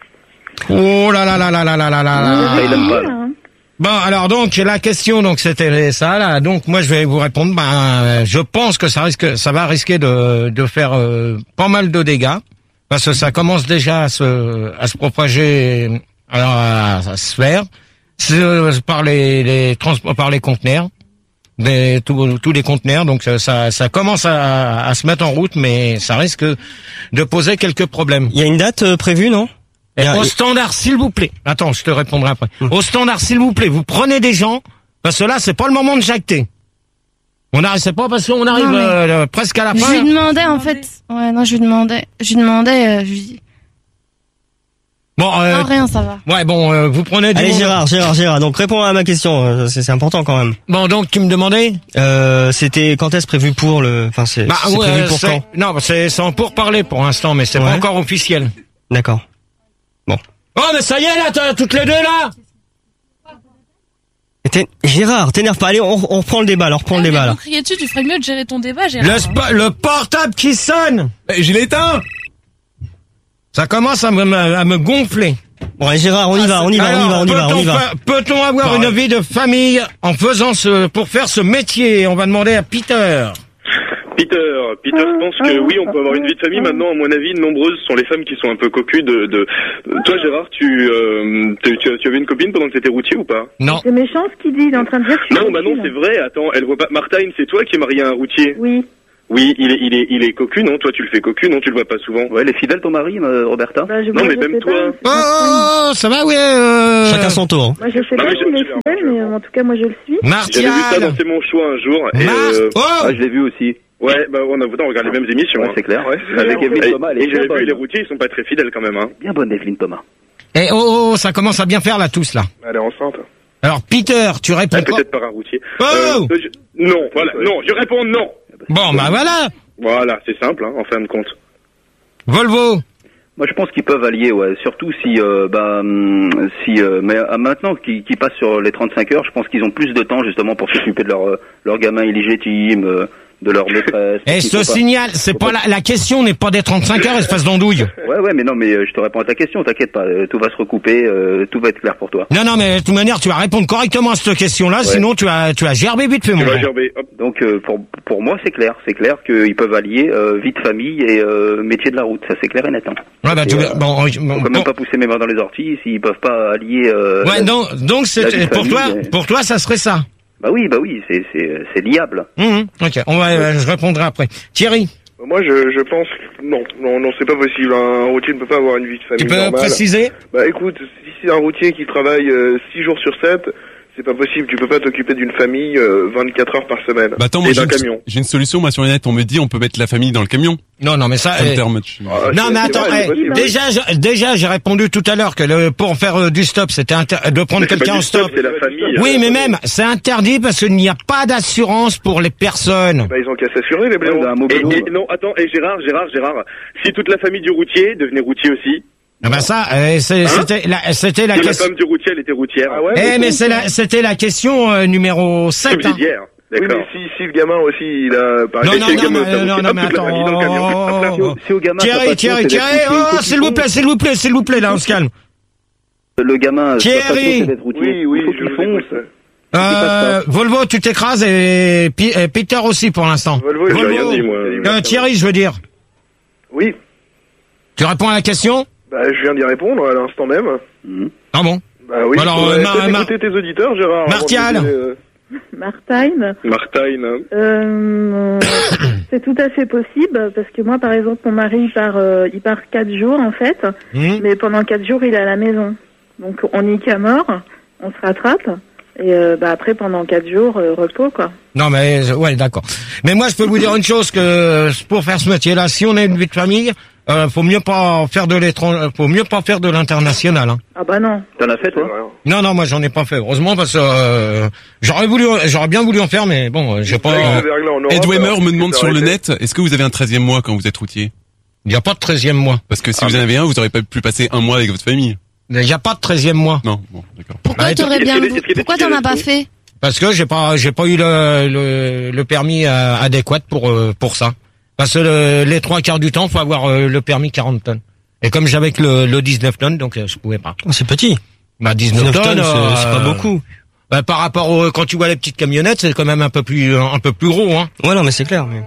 Oh là là là là là là là là là. Ça, il aime pas, là. Hein. Bon, alors donc la question, donc c'était ça là. Donc moi je vais vous répondre. Ben, euh, je pense que ça risque, ça va risquer de de faire euh, pas mal de dégâts parce que ça commence déjà à se à se propager, alors à, à se faire c'est, par les les transports, par les conteneurs, des tous tous les conteneurs. Donc ça ça, ça commence à, à se mettre en route, mais ça risque de poser quelques problèmes. Il y a une date euh, prévue, non? Et Il y a- au standard, s'il vous plaît. Attends, je te répondrai après. Au standard, s'il vous plaît, vous prenez des gens, parce que là, c'est pas le moment de jacter. On arrive, c'est pas parce qu'on arrive Non, mais- euh, presque à la Je fin. lui demandais en fait. Ouais, non, je lui demandais. Je lui demandais. Euh, je lui dis. Bon, euh, Non, rien, ça va. ouais, bon, euh, vous prenez du Allez, monde. Gérard, Gérard, Gérard. Donc, réponds à ma question. euh, C'est c'est important quand même. Bon, donc tu me demandais. Euh, c'était quand est-ce prévu pour le, enfin, c'est Bah, c'est ouais, prévu pour c'est- quand? non, c'est c'est en pourparler pour l'instant, mais c'est pas Ouais. encore officiel. D'accord. Oh, mais ça y est, là, t'as toutes les deux là. Et t'es- Gérard, t'énerve pas. Allez, on, on reprend le débat. Alors, reprend le débat là. Vous criez dessus, tu ferais mieux de gérer ton débat, Le, Gérard. spa- le portable qui sonne. Eh, je l'ai éteint. Ça commence à me, à me gonfler. Bon, allez, Gérard, on y va, on y va, on y va, Alors, on y va, on y peut-on va. fa- Peut-on avoir Pareil. une vie de famille en faisant ce, pour faire ce métier? On va demander à Peter. Peter, Peter, je pense que oui, on peut avoir une vie de famille. Maintenant, à mon avis, nombreuses sont les femmes qui sont un peu cocues de, de... Toi, Gérard, tu, euh, tu, tu, tu avais une copine pendant que t'étais routier ou pas? Non. C'est méchant ce qu'il dit, il est en train de dire que je suis Non, bah non, cocu, c'est vrai. Attends, elle voit pas. Martine, c'est toi qui es marié à un routier? Oui. Oui, il est, il est, il est cocu, non? Toi, tu le fais cocu, non? Tu le vois pas souvent? Ouais, elle est fidèle ton mari, euh, Roberta? Bah, je Non, mais même toi. Oh, oh, ça va, ouais. Euh... Chacun son tour. Moi, je sais Non, pas mais s'il est je- fidèle, mais euh, en tout cas, moi, je le suis. Martial. J'avais vu ça dans C'est mon choix un jour. Et, Mar- euh, oh Ah, je l'ai vu aussi. ouais, bah, on a, on regarde les mêmes émissions. Ouais, hein. c'est clair. Ouais. Avec Evelyne Et, Thomas, elle est et bien j'avais bonne. vu, les routiers, ils sont pas très fidèles quand même, hein. Bien bonne, Evelyne Thomas. Eh, oh, oh, ça commence à bien faire, là, tous, là. Elle est enceinte. Alors, Peter, tu réponds Ah, quoi? peut-être par un routier. Oh Euh, je- non, voilà, non, je réponds non. Bon, bah voilà. Voilà, c'est simple, hein, en fin de compte. Volvo. Moi, je pense qu'ils peuvent allier, ouais. Surtout si, euh, bah, hum, si, euh, mais euh, maintenant qu'ils qu'ils passent sur les trente-cinq heures, je pense qu'ils ont plus de temps justement pour s'occuper de leur, euh, leur gamin illégitime, euh, de leur maîtresse. Et je te signale, c'est pas la, la question n'est pas des trente-cinq heures, espèce d'andouille. Ouais, ouais, mais non, mais euh, je te réponds à ta question, t'inquiète pas, euh, tout va se recouper, euh, tout va être clair pour toi. Non, non, mais de toute manière, tu vas répondre correctement à cette question-là, Ouais. sinon tu vas, tu vas gerber vite fait, mon Tu vas gars. gerber, hop. Donc, euh, pour, pour moi, c'est clair, c'est clair qu'ils peuvent allier euh, vie de famille et euh, métier de la route, ça c'est clair et net. Hein. Ouais, bah, Et, tu, euh, bon, On bon, peut bon. même pas pousser mes mains dans les orties s'ils peuvent pas allier. Euh, Ouais, la- donc, donc la vie c'est, de pour famille, toi, mais- pour toi, ça serait ça. Bah oui, bah oui, c'est c'est c'est liable. Hum, ok, on va, euh, je répondrai après. Thierry, Moi, je, je pense que non, non, non, c'est pas possible. Un routier ne peut pas avoir une vie de famille tu peux normale. préciser? Bah écoute, si c'est un routier qui travaille euh, six jours sur sept, c'est pas possible. Tu peux pas t'occuper d'une famille euh, vingt-quatre heures par semaine. Bah attends, moi et j'ai d'un une, camion. j'ai une solution, moi sur le net, on me dit on peut mettre la famille dans le camion. Non, non, mais ça, eh, Hunter much. Ah, non, c'est- mais c'est attends, vrai, c'est eh, possible. déjà, je- déjà, j'ai répondu tout à l'heure que le, pour faire euh, du stop, c'était inter- de prendre Mais c'est pas quelqu'un du en stop. C'est la famille. Oui, euh, mais même, c'est interdit parce qu'il n'y a pas d'assurance pour les personnes. Bah, ils ont qu'à s'assurer, les blaireaux. Ouais, d'un mobile et, et, non, attends, et Gérard, Gérard, Gérard, si toute la famille du routier devenait routier aussi, Ah bah ça, euh, c'est- Hein c'était la, c'était la si la question. femme du routier, elle était routière. Ah ouais, Eh, mais c'est la, c'était la question euh, numéro sept. Hein. Subsidiaire. D'accord. Oui, mais si, si le gamin aussi, il a, par Non, exemple, non, si le non, gamin, mais, non, non, mais hop, toute la famille dans le camion. attends. Si au, si au gamin, ça Thierry, passe Thierry, pas, c'est Thierry, d'être routier, oh, il faut s'il vous qu'il plaît, s'il vous plaît, s'il vous plaît, là, on se calme. fonce. Le gamin, ça passe pas, Thierry. c'est d'être routier. Oui, oui, il faut je qu'il vous fonce. écoute. Euh, Volvo, tu t'écrases et, Pi- et Peter aussi pour l'instant. Volvo, j'ai rien dit, moi. Euh, Thierry, je veux dire. Oui. Tu réponds à la question? Bah, je viens d'y répondre à l'instant même. Mhm. Ah bon? Bah oui, Alors, faudrait euh, Mar- peut-être Mar- écouter tes auditeurs, Gérard. avant de Martial. me donner, euh, Martine, Martine. hein. euh, c'est tout à fait possible parce que moi, par exemple, mon mari il part, euh, il part quatre jours en fait, Hum. mais pendant quatre jours il est à la maison. Donc on n'y qu'à mort, on se rattrape et euh, bah après pendant quatre jours euh, repos quoi. Non, mais, euh, ouais, d'accord. Mais moi, je peux vous dire une chose que, pour faire ce métier-là, si on a une vie de famille, euh, faut mieux pas faire de l'étranger, faut mieux pas faire de l'international, hein. Ah bah non. T'en as fait, toi? Non, non, moi, j'en ai pas fait. Heureusement, parce que, euh, j'aurais voulu, j'aurais bien voulu en faire, mais bon, euh, j'ai pas, Avec le verglas en Europe, Ed Weimer alors, me tu demande peux sur le arrêter. net, est-ce que vous avez un treizième mois quand vous êtes routier? il y a pas de treizième mois. Parce que si Ah, vous en avez un, vous aurez pas pu passer un mois avec votre famille. Il y a pas de treizième mois. Non, bon, d'accord. Pourquoi Arrête. t'aurais bien, Est-ce qu'il y a des- est-ce qu'il y a des pourquoi t'en as tickets pas resto fait? Parce que j'ai pas, j'ai pas eu le, le, le permis euh, adéquat pour, euh, pour ça. Parce que le- les trois quarts du temps, faut avoir euh, le permis quarante tonnes. Et comme j'avais que le, le dix-neuf tonnes, donc euh, je pouvais pas. Oh, c'est petit. Bah, dix-neuf, dix-neuf tonnes, tonnes, c'est- euh, c'est pas beaucoup. Bah, par rapport au, quand tu vois les petites camionnettes, c'est quand même un peu plus, un peu plus gros, hein. Ouais, non, mais c'est clair. Mais...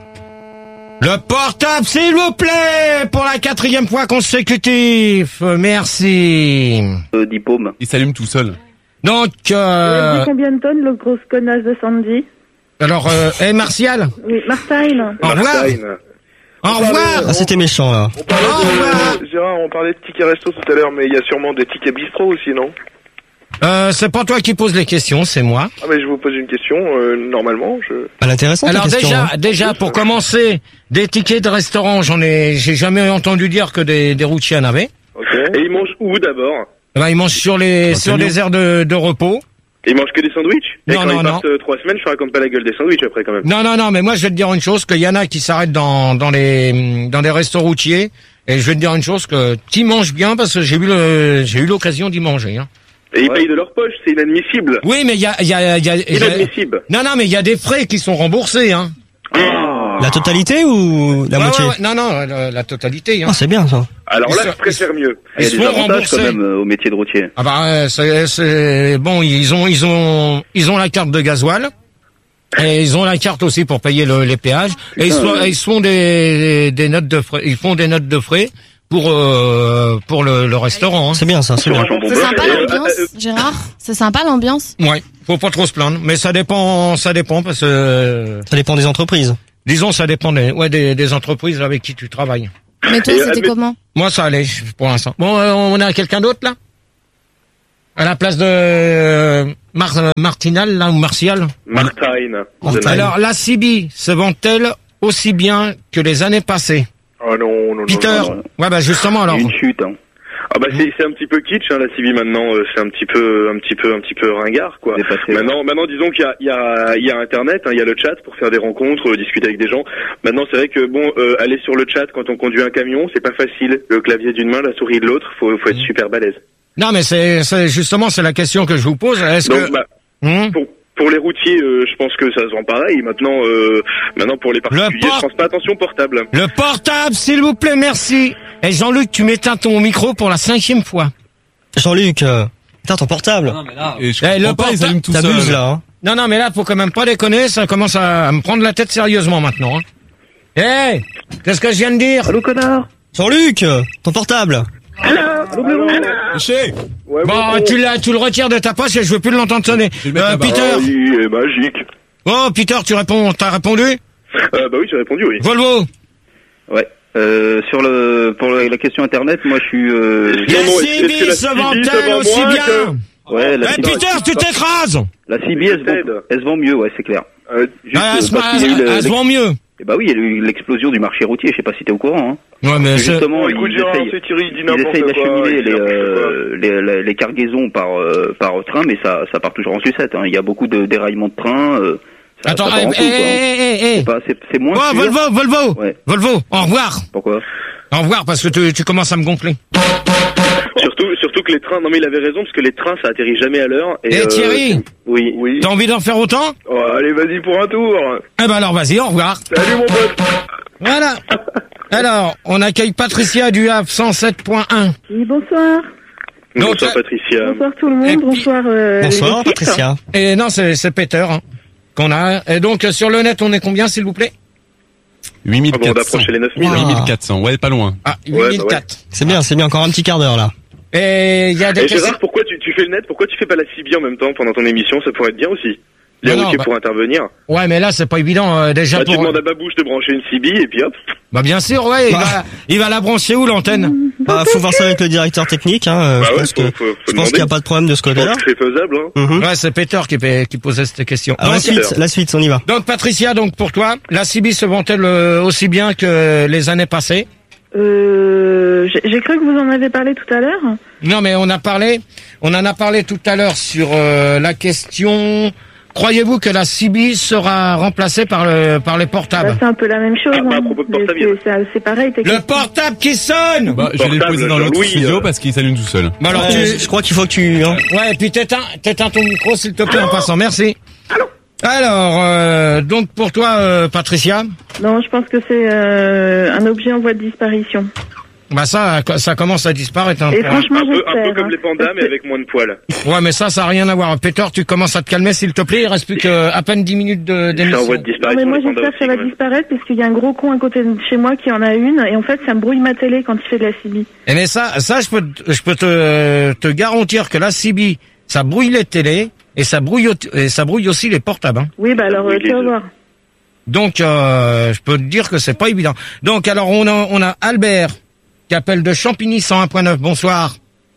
Le portable, s'il vous plaît, pour la quatrième fois consécutive. Euh, Merci. Euh, dix paumes. Il s'allume tout seul. Donc, Il a euh, dit combien de tonnes le grosse connasse de Sandy? alors, euh, hey, Martial, Oui, Martine. au revoir. Martine. Au revoir. Ah, c'était méchant, là. On parlait Au revoir. de, Gérard, on parlait de tickets resto tout à l'heure, mais il y a sûrement des tickets bistrot aussi, non? Euh, c'est pas toi qui poses les questions, c'est moi. Ah, mais je vous pose une question, euh, normalement, je... Elle est intéressante, Alors la question. déjà, hein. déjà pour commencer, des tickets de restaurant, j'en ai, j'ai jamais entendu dire que des, des routiers en avaient. Ok. Et ils mangent où d'abord? Eh ben, ils mangent sur les, Dans sur le les camion. aires de, de repos. Ils mangent que des sandwichs? Et Non, quand non, ils non. partent euh, trois semaines, je raconte pas la gueule des sandwichs après quand même. Non, non, non, mais moi je vais te dire une chose, qu'il y en a qui s'arrêtent dans, dans les, dans les restos routiers, et je vais te dire une chose, que qui mangent bien, parce que j'ai eu le, j'ai eu l'occasion d'y manger, hein. Et ils payent de leur poche, c'est inadmissible. Oui, mais il y a, il y a, il y a, il y a- Inadmissible. non, non, mais il y a des frais qui sont remboursés, hein. Ah. La totalité ou la Ouais, moitié? ouais, ouais, non, non, la, la totalité, hein. Ah, c'est bien, ça. Alors Ils là, sont- je préfère mieux. Il y a Ils des sont avantages remboursés. quand même euh, au métier de routier. Ah bah, euh, c'est, c'est, bon, ils ont, ils ont, ils ont la carte de gasoil. Et ils ont la carte aussi pour payer le, les péages. Et ils, sont, ils font des, des notes de frais. Ils font des notes de frais pour euh, pour le, le restaurant. Hein. C'est bien ça, c'est bien. C'est sympa l'ambiance, Gérard. C'est sympa l'ambiance. Ouais, faut pas trop se plaindre, mais ça dépend, ça dépend parce que ça dépend des entreprises. Disons, ça dépend des, ouais, des, des entreprises avec qui tu travailles. Mais toi, c'était admet... comment? Moi, ça allait pour l'instant. Bon, euh, on a quelqu'un d'autre là à la place de euh, Mar Martinal là ou Martial. Martine. Alors, la C B se vend-elle aussi bien que les années passées? Oh non, non, Peter. non, non, non. Ouais, bah justement alors. Une chute. Hein. Ah bah c'est c'est un petit peu kitsch hein, la C B maintenant, euh, c'est un petit peu un petit peu un petit peu ringard quoi. Dépassé, maintenant ouais. maintenant disons qu'il y a il y a il y a internet, hein, il y a le chat pour faire des rencontres, euh, discuter avec des gens. Maintenant c'est vrai que bon euh, aller sur le chat quand on conduit un camion, c'est pas facile. Le clavier d'une main, la souris de l'autre, faut faut être mmh. super balèze. Non mais c'est c'est justement c'est la question que je vous pose. Est-ce Donc, que bah, mmh. pour pour les routiers, euh, je pense que ça se vend pareil. Maintenant, euh, maintenant pour les particuliers, port... je pense pas attention portable. Le portable, s'il vous plaît, merci. Et Jean-Luc, tu m'éteins ton micro pour la cinquième fois. Jean-Luc, euh, éteins ton portable. Non, mais là, et je eh, le pas, portable, ils allument tout t'abuses seul. là. Hein. Non, non, mais là, faut quand même pas déconner. Ça commence à, à me prendre la tête sérieusement maintenant. Hein. Eh, hey, qu'est-ce que je viens de dire? Allô, connard. Jean-Luc, ton portable. Allô, allô, ouais, bon, bon, tu l'as, tu le retires de ta poche et je veux plus l'entendre sonner. Euh, Peter. Ah, il est magique. Oh, Peter, tu réponds, t'as répondu? Euh, bah oui, j'ai répondu, oui. Volvo. Ouais. Euh, sur le pour le, la question internet, moi je suis. Euh, la C B se vend-elle aussi bien que... Ouais. La hey, C B... Peter, tu t'écrases. La C B, elle se vend, elle se vend mieux, ouais, c'est clair. Euh, juste, ah, elle, se, elle se vend mieux. Eh bah oui, il y a eu l'explosion du marché routier. Je sais pas si t'es au courant. Hein. Ouais, mais justement, écoute, ils, Gérard, essayent, Thierry, il dit ils essayent d'acheminer les, euh, les, les, les cargaisons par euh, par train, mais ça ça part toujours en sucette. Hein. Il y a beaucoup de déraillements de train. Euh, Ça, Attends, ça hé, hé, hé, hé. C'est moins oh, sûr. Volvo, Volvo, ouais. Volvo, au revoir. Pourquoi? Au revoir, parce que tu, tu commences à me gonfler. Surtout, surtout que les trains, non mais il avait raison, parce que les trains, ça atterrit jamais à l'heure. Et, et euh, Thierry, oui, oui. T'as envie d'en faire autant? Oh, allez, vas-y pour un tour. Eh ben alors, vas-y, au revoir. Salut mon pote. Voilà. Alors, on accueille Patricia du Havre cent sept point un. Oui, bonsoir. Donc, bonsoir Patricia. Bonsoir tout le monde, puis... bonsoir euh, bonsoir Patricia. Et non, c'est, c'est Peter hein, qu'on a. Et donc, sur le net, on est combien, s'il vous plaît? huit mille quatre cents. Ah bon, on approche les neuf mille. Wow. huit mille quatre cents, ouais, pas loin. Ah, huit mille quatre. Ouais, bah ouais. C'est bien, c'est bien, encore un petit quart d'heure, là. Et il y a des Et questions... Gérard, pourquoi tu, tu fais le net? Pourquoi tu fais pas la C B en même temps pendant ton émission? Ça pourrait être bien aussi. Les routiers bah... pour intervenir. Ouais, mais là, c'est pas évident, euh, déjà bah, pour... Tu demandes à Babouche de brancher une C B et puis hop. Bah, bien sûr, ouais, bah... il, va, il va la brancher où, l'antenne? Bah, faut voir ça avec le directeur technique, hein. Euh, bah je ouais, pense faut, que, faut, faut je pense qu'il n'y a pas de problème de ce côté-là. C'est faisable, hein. Mm-hmm. Ouais, c'est Peter qui, qui posait cette question. Alors, donc, la suite, la suite, on y va. Donc, Patricia, donc, pour toi, la C B se vend-elle aussi bien que les années passées? Euh, j'ai, j'ai cru que vous en avez parlé tout à l'heure. Non, mais on a parlé, on en a parlé tout à l'heure sur euh, la question. Croyez-vous que la C B sera remplacée par le par les portables? Bah, c'est un peu la même chose. Ah, bah, à hein. propos de portable, c'est, c'est, c'est pareil. Le portable qui sonne. Bah, je vais le poser dans l'autre Louis, studio euh... parce qu'il s'allume tout seul. Bah alors, ouais, tu... je crois qu'il faut que tu. Hein. Ouais, et puis t'éteins, t'éteins ton micro s'il te plaît en passant. Merci. Allô. Alors, euh, donc pour toi, euh, Patricia? Non, je pense que c'est euh, un objet en voie de disparition. Bah ça, ça commence à disparaître. Hein, et franchement, un, peu, un peu comme hein. les pandas, mais avec moins de poils. Ouais, mais ça, ça a rien à voir. Peter, tu commences à te calmer, s'il te plaît. Il reste plus qu'à peine dix minutes de, d'émission. Non, mais moi, j'espère que ça va disparaître parce qu'il y a un gros con à côté de chez moi qui en a une et en fait, ça me brouille ma télé quand il fait de la C B. Et mais ça, ça, je peux, je peux te, te garantir que la C B, ça brouille les télés et ça brouille, et ça brouille aussi les portables. Hein. Oui, bah alors, tu vas voir. Donc, euh, je peux te dire que c'est pas évident. Donc, alors, on a, on a Albert qui appelle de Champigny cent un point neuf. Bonsoir.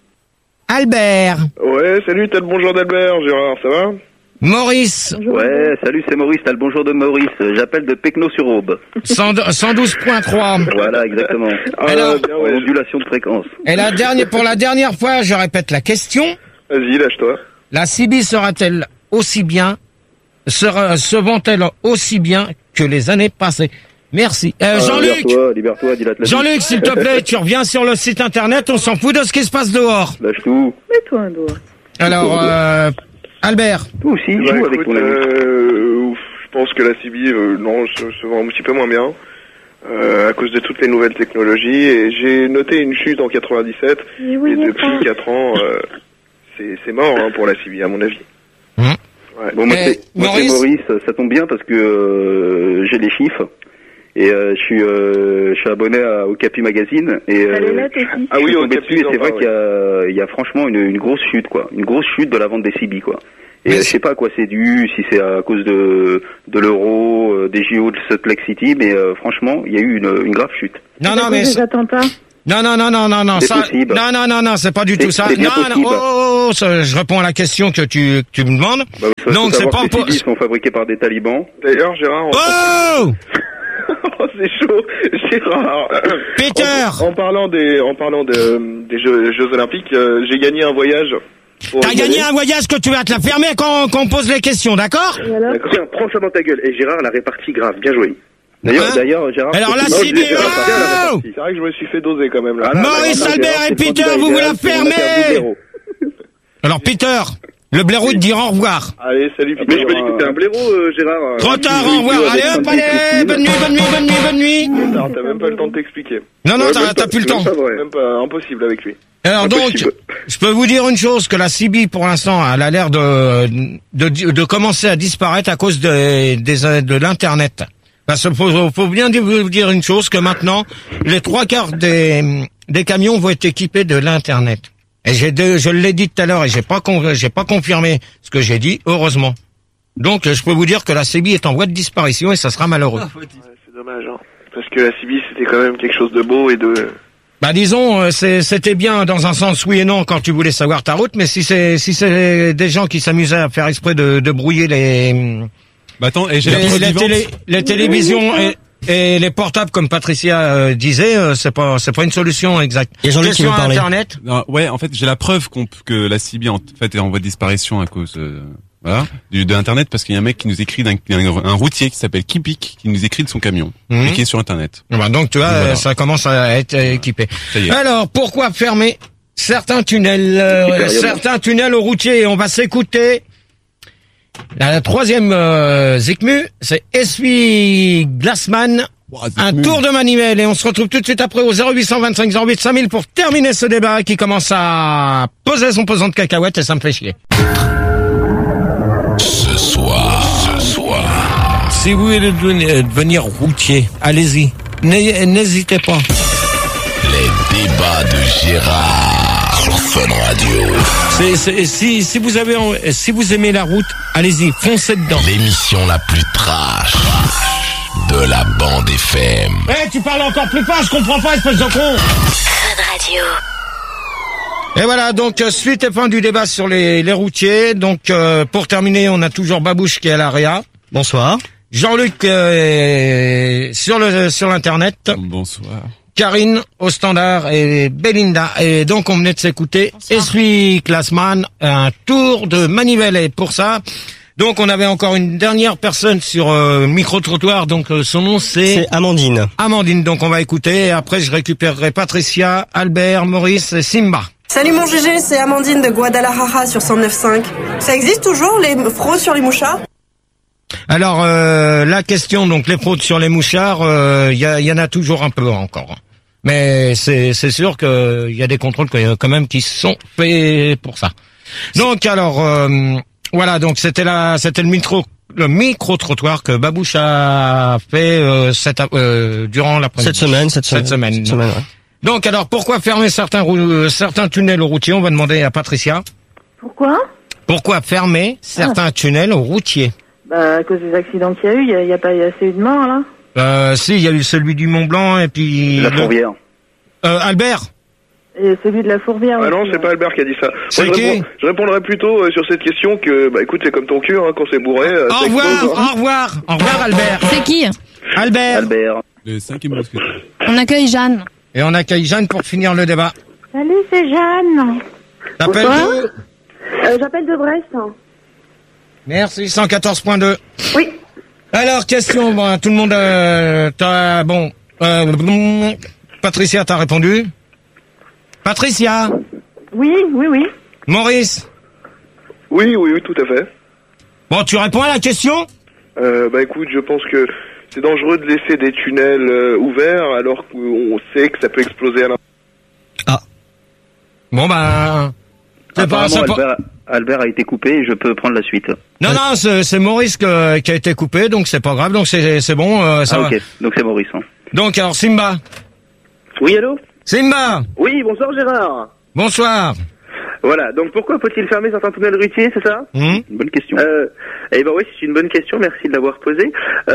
Albert. Ouais, salut, t'as le bonjour d'Albert, Gérard, ça va? Maurice. Bonjour. Ouais, salut, c'est Maurice, t'as le bonjour de Maurice. J'appelle de Pecno-sur-Aube. cent douze point trois. Voilà, exactement. Ah, alors, bien, ouais. Ondulation de fréquence. Et la dernière, pour la dernière fois, je répète la question. Vas-y, lâche-toi. La C B sera-t-elle aussi bien, sera, se vend-elle aussi bien que les années passées? Merci. Euh, Jean-Luc. Libère-toi, libère-toi, dis-la. Jean-Luc, s'il te plaît, tu reviens sur le site internet, on s'en fout de ce qui se passe dehors. Lâche tout. Mets-toi un doigt. Alors, euh, Albert. Toi aussi, bah, joue écoute, avec ton ami. Euh, je pense que la C B, euh, non, se, se vend un petit peu moins bien. Euh, à cause de toutes les nouvelles technologies. Et j'ai noté une chute en quatre-vingt-dix-sept. Et, oui, et depuis quatre ans, euh, c'est, c'est mort hein, pour la C B, à mon avis. Mmh. Ouais. Bon, moi, Eh, c'est, moi, c'est Maurice Maurice, ça tombe bien parce que euh, j'ai les chiffres. Et euh, je suis euh, je suis abonné à, au Capi Magazine et T'as les euh, lettres aussi. Ah oui, je suis au tombé Capi, dessus et non, c'est vrai pas, qu'il y a il y a franchement une, une grosse chute quoi, une grosse chute de la vente des C B quoi. Et Mais euh, je sais pas à quoi c'est dû, si c'est à cause de de l'euro, euh, des J O de Salt Lake City, mais euh, franchement, il y a eu une, une grave chute. Non, non, mais... des attentats. Non, non, non, non, non, non, C'est ça, possible. non, non, non, non, c'est pas du C'est- tout ça. c'est bien Non, non, possible. oh, oh, oh, ça, je réponds à la question que tu, que tu me demandes. Bah, faut, Donc, faut c'est savoir pas que pour... les C B sont fabriqués par des talibans. D'ailleurs, Gérard, on... Oh! Oh, c'est chaud, Gérard. Peter! En, en parlant des, en parlant de, des Jeux, Jeux Olympiques, euh, j'ai gagné un voyage. pour T'as y gagné aller. un voyage que tu vas te la fermer quand, quand on pose les questions, d'accord? Et alors D'accord. Tiens, prends ça dans ta gueule. Et Gérard l'a réparti grave, bien joué. D'ailleurs, Hein d'ailleurs, Gérard. Alors là, c'est- C B, Non, Gérard, oh bien la répartie. C'est vrai que je me suis fait doser quand même là. Voilà, Maurice, bah, Albert Gérard, et c'est Peter, candidat vous vous idéal la pour une affaire fermez. blaireau. Alors, Peter, le blaireau te dira au revoir. Allez, salut Mais Peter. je me dis que t'es un blaireau, euh, Gérard. Trop tard, Tu- au tu- revoir. tu- Allez avec hop, Sandy allez, Christine. bonne nuit, bonne nuit, bonne nuit, bonne nuit. Peter, t'as même pas le temps de t'expliquer. Non, non, Ouais, t'as même t'as pas- plus le même temps. pas vrai. Même pas impossible avec lui. Alors donc, Impossible. je peux vous dire une chose, que la C B, pour l'instant, elle a l'air de, de, de commencer à disparaître à cause de, des, de l'Internet. Parce qu'il faut, faut bien vous dire une chose, que maintenant, les trois quarts des, des camions vont être équipés de l'Internet. Et j'ai de, je l'ai dit tout à l'heure et j'ai pas, con- j'ai pas confirmé ce que j'ai dit, heureusement. Donc, je peux vous dire que la C B est en voie de disparition et ça sera malheureux. Ouais, c'est dommage, hein. Parce que la C B, c'était quand même quelque chose de beau et de... Bah disons, euh, c'est- c'était bien dans un sens oui et non quand tu voulais savoir ta route, mais si c'est si c'est des gens qui s'amusaient à faire exprès de, de brouiller les Bah attends, et j'ai la les, preuve les, vivante. télé- les télévisions et, et les portables comme Patricia euh, disait, euh, c'est pas c'est pas une solution exacte. Et Jean-Luc qui Question veut parler. Internet. Non, ouais, en fait, j'ai la preuve qu'on, que la C B en fait est en voie de disparition à cause euh, voilà, du, de Internet, parce qu'il y a un mec qui nous écrit d'un un, un routier qui s'appelle Kipik qui nous écrit de son camion Mhm. et qui est sur Internet. Bah, donc tu vois, Et voilà. euh, ça commence à être euh, équipé. Ça y est. Alors pourquoi fermer certains tunnels, euh, Hyper certains tunnels aux routiers? On va s'écouter. La troisième euh, Zikmu, c'est Essuie Glassman. Un tour de manivelle et on se retrouve tout de suite après au zéro huit cent vingt-cinq zéro huit cinq mille pour terminer ce débat qui commence à poser son pesant de cacahuètes et ça me fait chier. Ce soir, ce soir, Si vous voulez devenir, devenir routier, allez-y. N'hé- N'hésitez pas. les débats de Gérard sur Fun Radio. C'est- c'est- si, si vous avez, en- si vous aimez la route, allez-y, foncez dedans. L'émission la plus trash de la bande F M. Eh, tu parles encore plus fort, je comprends pas, espèce de con. Fun Radio. Et voilà, donc euh, suite et fin du débat sur les, les routiers. Donc euh, pour terminer, on a toujours Babouche qui est à l'A R E A. Bonsoir. Jean-Luc euh, sur le sur l'internet. Bonsoir. Karine au standard et Belinda. Et donc on venait de s'écouter Essuie Classman, un tour de manivelle. Et pour ça, donc on avait encore une dernière personne sur euh, micro-trottoir. Donc euh, son nom c'est C'est Amandine. Amandine. Donc on va écouter. Et après je récupérerai Patricia, Albert, Maurice et Simba. Salut mon G G, c'est Amandine de Guadalajara sur cent neuf virgule cinq. Ça existe toujours les fraudes sur les mouchards? Alors euh, la question, donc les fraudes sur les mouchards, il euh, y, a, y en a toujours un peu encore. Mais c'est c'est sûr qu'il y a des contrôles que- quand même qui sont faits pour ça. Donc alors euh, voilà, donc c'était la c'était le micro le micro trottoir que Babouche a fait euh, cette, euh, durant l'après-midi. Cette semaine, cette semaine. Cette semaine. Cette semaine, ouais. Donc alors pourquoi fermer certains rou- euh, certains tunnels aux routiers? On va demander à Patricia. Pourquoi? Pourquoi fermer certains tunnels aux routiers? Bah, à cause des accidents qu'il y a eu, il y a, il y a pas assez eu de morts, là. Euh, si, il y a eu celui du Mont Blanc et puis... La le- Fourvière. Euh, Albert. Et celui de la Fourvière. Ah non, aussi, c'est ouais. pas Albert qui a dit ça. C'est Moi, je, qui réponds- je répondrais plutôt euh, sur cette question que, bah écoute, c'est comme ton cul, hein, quand c'est bourré. euh, Au ça revoir, explose, hein. au revoir, au revoir Albert. C'est qui? Albert. Albert. Le cinquième mousquetaire. On accueille Jeanne. Et on accueille Jeanne pour finir le débat. Salut, c'est Jeanne. T'appelles Bonsoir. d'où? Euh, J'appelle de Brest. Merci, cent quatorze point deux. Oui. Alors, question, bon, tout le monde... Euh, t'as, bon, euh, Patricia, t'as répondu? Patricia. Oui, oui, oui. Maurice. Oui, oui, oui, tout à fait. Bon, tu réponds à la question? Euh, bah écoute, je pense que c'est dangereux de laisser des tunnels euh, ouverts alors qu'on sait que ça peut exploser à l'intérieur. Bon, ben... C'est pas, Apparemment, c'est pas- Albert, Albert a été coupé et je peux prendre la suite. Non, non, c'est, c'est Maurice que- qui a été coupé, donc c'est pas grave, donc c'est, c'est bon, euh, ça Ah, va. ok. Donc c'est Maurice. Hein. Donc, alors, Simba. Oui, allô? Simba! Oui, bonsoir Gérard. Bonsoir. Voilà, donc pourquoi faut-il fermer certains tunnels routiers, c'est ça? Hum Bonne question. Euh, eh ben oui, c'est une bonne question, merci de l'avoir posée.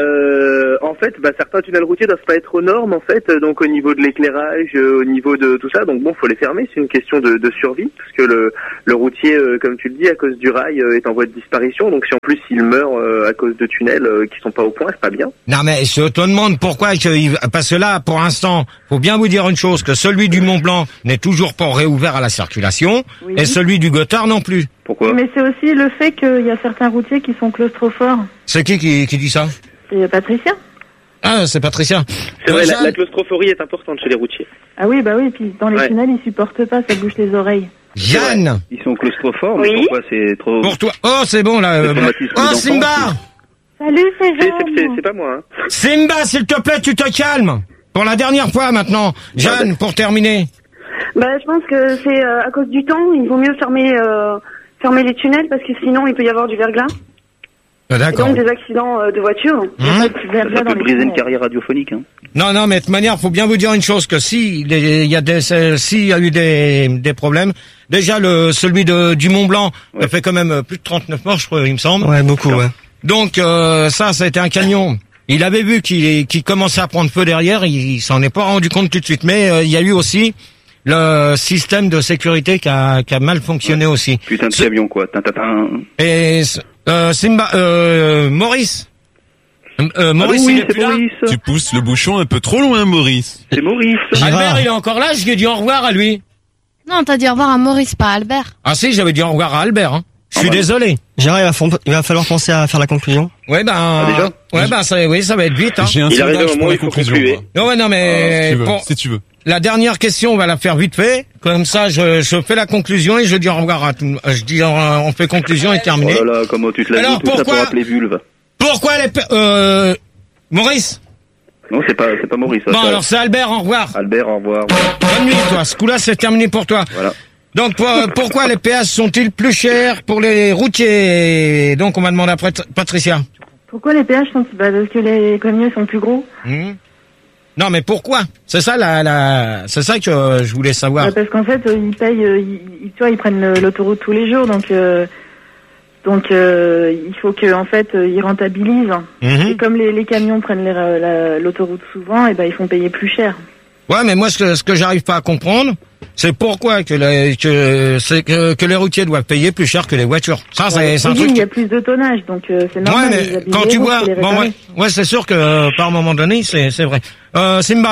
Euh, en fait, bah, certains tunnels routiers doivent pas être aux normes, en fait, euh, donc au niveau de l'éclairage, euh, au niveau de tout ça, donc bon, faut les fermer, c'est une question de, de survie, parce que le, le routier, euh, comme tu le dis, à cause du rail, euh, est en voie de disparition, donc si en plus il meurt euh, à cause de tunnels euh, qui sont pas au point, c'est pas bien. Non, mais je te demande pourquoi, que il- parce que là, pour l'instant, faut bien vous dire une chose, que celui du Mont Blanc n'est toujours pas réouvert à la circulation, Oui. et celui du Gothard non plus. Pourquoi? Mais c'est aussi le fait qu'il y a certains routiers qui sont claustrophores. C'est qui, qui qui dit ça? C'est Patricia. Ah, c'est Patricia. C'est vrai, Euh, la, Jeanne la claustrophorie est importante chez les routiers. Ah oui, bah oui, puis dans les Ouais. tunnels, ils supportent pas, ça bouche les oreilles. Jeanne, Ils sont claustrophores, mais Oui. pourquoi c'est trop... pour toi. Oh, c'est bon là. Le euh, traumatisme Oh, d'enfance, Simba, Salut, c'est C'est- c'est- C'est Jeanne. c'est pas moi, hein. Simba, s'il te plaît, tu te calmes. Pour la dernière fois maintenant, Jeanne, pour terminer. Bah, je pense que c'est euh, à cause du temps, il vaut mieux fermer, euh, fermer les tunnels parce que sinon il peut y avoir du verglas. Ah, Et D'accord. donc des accidents euh, de voiture. Hum. Ça peut briser une carrière radiophonique. Hein. Non, non, mais de toute manière, faut bien vous dire une chose, que si il y a des, s'il y a eu des, des problèmes, déjà le celui de du Mont Blanc a fait quand même plus de trente-neuf morts, je crois, il me semble. Ouais, beaucoup, ouais. Donc euh, ça, ça a été un camion. Il avait vu qu'il qu'il commençait à prendre feu derrière, il, il s'en est pas rendu compte tout de suite. Mais euh, il y a eu aussi le système de sécurité qui a, qui a mal fonctionné aussi. Putain de Ce- camion, quoi. Tintatin. Et euh, Simba, euh, Maurice, euh, Maurice, Ah oui, il est c'est plus là. Maurice. Tu pousses le bouchon un peu trop loin, Maurice. C'est Maurice. Albert, il est encore là. Je lui ai dit au revoir à lui. Non, t'as dit au revoir à Maurice, pas à Albert. Ah si, j'avais dit au revoir à Albert. Hein. Je suis Ah bah. désolé. Gérard, il va, fon- il va falloir penser à faire la conclusion. Ouais ben, Ah, déjà ouais ben, ça, oui, ça va être vite. Hein. J'ai un Il arrive un sondage moment pour où la il faut conclusion. conclure. moi. Non, ouais, non, Ah, mais si tu veux, pour si tu veux. la dernière question, on va la faire vite fait. Comme ça, je, je fais la conclusion et je dis au revoir à tout. Je dis, on, on fait conclusion et terminé. Oh là là, comment tu te l'as Alors, dit, tout ça pourquoi pour appeler vulve. Pourquoi les, pe- euh, Maurice? Non, c'est pas, c'est pas Maurice. ça, Bon, c'est- alors c'est Albert. Au revoir. Albert, au revoir. Bonne nuit, toi. Ce coup-là, c'est terminé pour toi. Voilà. Donc, pour- pourquoi les péages sont-ils plus chers pour les routiers? Donc, on m'a demandé après Patricia. Pourquoi les péages sont... Bah, parce que les camions sont plus gros. Hmm. Non, mais pourquoi? C'est ça, la, la, c'est ça que euh, je voulais savoir. Bah, parce qu'en fait, euh, ils payent... euh, ils, ils- tu vois, ils prennent le- l'autoroute tous les jours, donc... euh, donc, euh, il faut que, en fait, euh, ils rentabilisent. Mhm. Et comme les, les camions prennent les- la- l'autoroute souvent, et ben ils font payer plus cher. Ouais, mais moi, ce que, ce que j'arrive pas à comprendre, c'est pourquoi que, les, que, c'est que, que les routiers doivent payer plus cher que les voitures. Ça, c'est, c'est un Oui, truc. il y a plus de tonnage, donc euh, c'est Ouais, normal. mais ils abîment quand les tu routes, vois, faut les bon, réparer. ouais, ouais, c'est sûr que euh, par un moment donné, c'est, c'est vrai. Euh, Simba,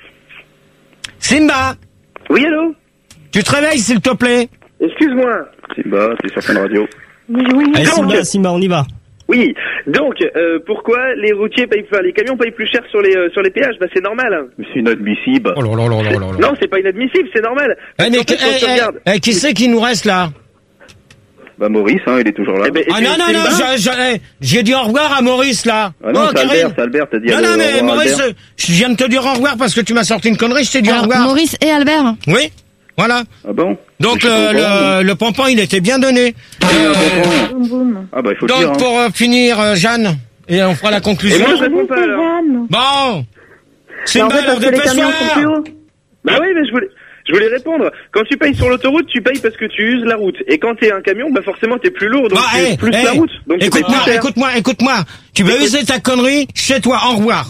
Simba, Oui, allô? tu te réveilles s'il te plaît. Excuse-moi. Simba, t'es sur Fun Radio. Oui, oui. Allez, Donc- Simba, Simba, on y va. Oui, donc euh, pourquoi les routiers payent, enfin, les camions payent plus cher sur les euh, sur les péages? Bah c'est normal. Mais c'est inadmissible. Oh là là là là là là. Non, c'est pas inadmissible, c'est normal. Eh, Parce mais qu'en fait, quand eh, tu eh, regardes- eh, qui c'est qui nous reste là? Bah Maurice, hein, il est toujours là. Eh ben, et Ah puis, non non c'est non, Simba. j'ai- j'ai j'ai dit au revoir à Maurice là. Ah non, Oh, c'est Karine. Albert, c'est Albert, t'as dit Non au non mais revoir, Maurice, Albert. euh, je viens de te dire au revoir parce que tu m'as sorti une connerie. Je t'ai dit au Alors, revoir. Maurice et Albert. Oui, voilà. Ah bon? Donc Je suis le, content. le, le pompon, il était bien donné. Euh, Boum, boum. Ah bah il faut le dire. donc Hein. pour euh, finir, euh, Jeanne, et on fera la Et conclusion. moi je réponds Salut, pas c'est alors. Jeanne. Bon, Bah, en Simba, fait, alors parce que les camions sont plus dépêche-toi. hauts. Bah oui, mais je voulais, je voulais répondre. Quand tu payes sur l'autoroute, tu payes parce que tu uses la route. Et quand t'es un camion, bah forcément t'es plus lourd, donc Bah, tu hey, uses plus hey, la route. Donc tu payes écoute-moi, plus cher. écoute-moi, écoute-moi. Tu veux user ta connerie chez toi. Au revoir.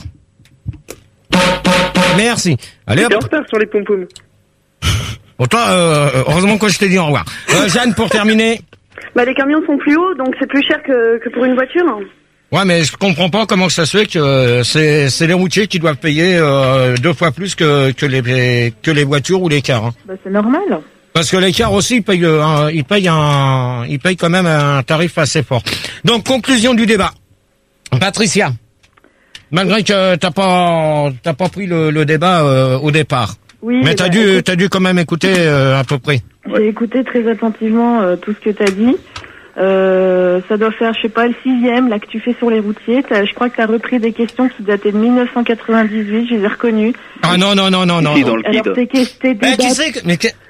Merci. Allez hop. T'es en retard sur les pom-poms. Bon, toi, euh, heureusement que je t'ai dit au revoir. Euh, Jeanne, pour terminer. Bah, les camions sont plus hauts, donc c'est plus cher que, que pour une voiture. Ouais, mais je comprends pas comment ça se fait que euh, c'est c'est les routiers qui doivent payer euh, deux fois plus que que les que les voitures ou les cars. Hein. Bah, c'est normal. Parce que les cars aussi, ils payent, euh, un, ils payent un, ils payent quand même un tarif assez fort. Donc, conclusion du débat. Patricia, malgré que t'as pas, t'as pas pris le, le débat euh, au départ, Oui. mais bah, t'as dû, écoute, t'as dû quand même écouter euh, à peu près. j'ai écouté très attentivement euh, tout ce que t'as dit. Euh, ça doit faire, je sais pas, le sixième là que tu fais sur les routiers. T'as- je crois que t'as repris des questions qui dataient de mille neuf cent quatre-vingt-dix-huit. Je les ai reconnues. Ah non non non non non. Ici, non. dans le Alors kid. tes, tes Eh, débats- qui c'est que, mais que-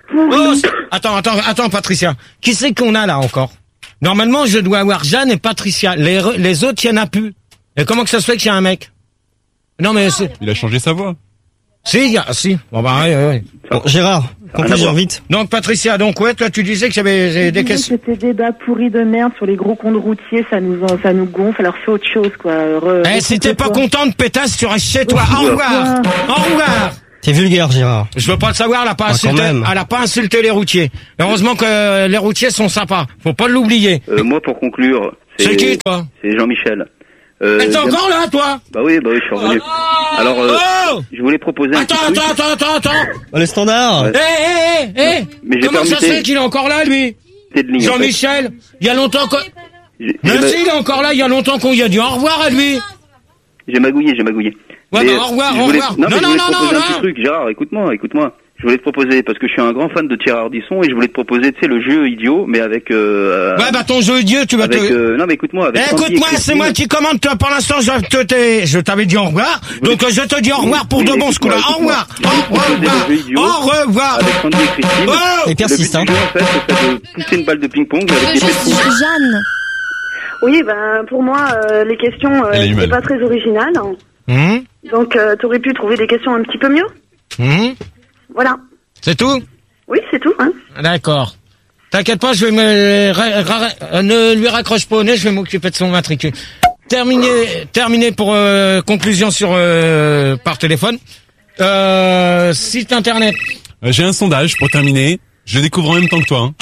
Oh, attends, attends, attends, Patricia. Qui c'est qu'on a là encore? Normalement, je dois avoir Jeanne et Patricia. Les, les autres, il y en a plus. Et comment que ça se fait qu'il y a un mec? Non, mais c'est... Il a changé sa voix. Si, il y a, si. Bon, bah, ouais, ouais. Bon, Gérard, conclusion vite. Donc, Patricia, donc, ouais, toi, tu disais qu'il y avait des questions. C'était débat pourri de merde sur les gros comptes routiers, ça nous, ça nous gonfle, alors fais autre chose, quoi. Re, eh, si t'es pas contente, pétasse, tu restes chez toi. Au revoir. Au revoir. T'es vulgaire, Gérard. Je veux pas le savoir, elle a pas Ah, insulté, elle a pas insulté les routiers. Heureusement que les routiers sont sympas. Faut pas l'oublier. Euh, moi, pour conclure, c'est qui, toi? C'est Jean-Michel. Euh, T'es encore là, toi? Bah oui, bah oui, je suis revenu. Oh Alors, euh, oh je voulais proposer un attends, petit attends, truc. attends, attends, attends. Oh, les standards. Eh, eh, eh, eh. Mais j'ai Comment ça se permuté. fait qu'il est encore là, lui? Tête de ligne, en fait. Jean-Michel, il y a longtemps qu'on... J'ai- Mais j'ai si, il est encore là, il y a longtemps qu'on y a dit au revoir à lui. J'ai magouillé, j'ai magouillé. Ouais, Mais, bah, au revoir, je au voulais- revoir. Non, mais Non, je voulais non, te non, proposer non, un petit non. truc, Gérard, écoute-moi, écoute-moi. Je voulais te proposer, parce que je suis un grand fan de Thierry Ardisson, et je voulais te proposer, tu sais, le jeu idiot, mais avec... Euh, Ouais, bah ton jeu idiot, tu vas avec, te... euh, non, mais écoute-moi, avec Eh, Sandy et écoute-moi, c'est Christine. moi qui commande, toi, pour l'instant, je te, t'ai- je t'avais dit au revoir, donc euh, je te dis au revoir pour Oui, de mais bons ce coup-là. Au écoute-moi, revoir, écoute-moi. au revoir, Le jeu idiot au revoir. Avec Sandy et Christine. Oh Et persiste, Le hein. but du jeu, en fait, ce serait de pousser une balle de ping-pong avec des pétons. Jeanne. Oui, ben pour moi, euh, les questions, euh, Elle a eu c'est mal. pas très original. Hum, Donc, euh, t'aurais pu trouver des questions un petit peu mieux. hum. Voilà. C'est tout? Oui, c'est tout. Hein. D'accord. T'inquiète pas, je vais me... ra- ra- euh, ne lui raccroche pas au nez, je vais m'occuper de son matricule. Terminé, terminé pour euh, conclusion sur euh, par téléphone. Euh, site internet. Euh, J'ai un sondage pour terminer. Je le découvre en même temps que toi. Hein.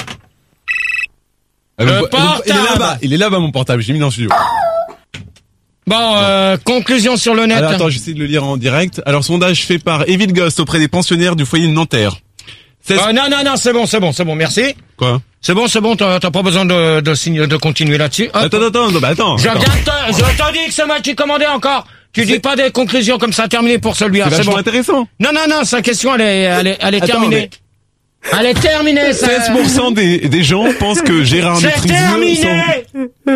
Le Euh, portable. Il est là-bas. Il est là-bas mon portable. J'ai mis dans le studio. Bon, euh, conclusion sur le net. Alors attends, j'essaie de le lire en direct. Alors sondage fait par Evil Ghost auprès des pensionnaires du foyer de Nanterre. seize Euh, non, non, non, c'est bon, c'est bon, c'est bon, merci. Quoi? C'est bon, c'est bon, t'as t'as pas besoin de, de, signer- de continuer là-dessus. Hop. Attends, attends, non, bah attends. Je attends. viens de te, je te dis que c'est moi qui commandais encore. Tu dis pas des conclusions comme ça, terminé pour celui-là, C'est c'est vachement bon. intéressant. Non, non, non, sa question, elle est, elle est, elle est Attends, terminée. Elle est terminée, ça. seize pour cent des, des gens pensent que Gérard C'est maîtrise terminé!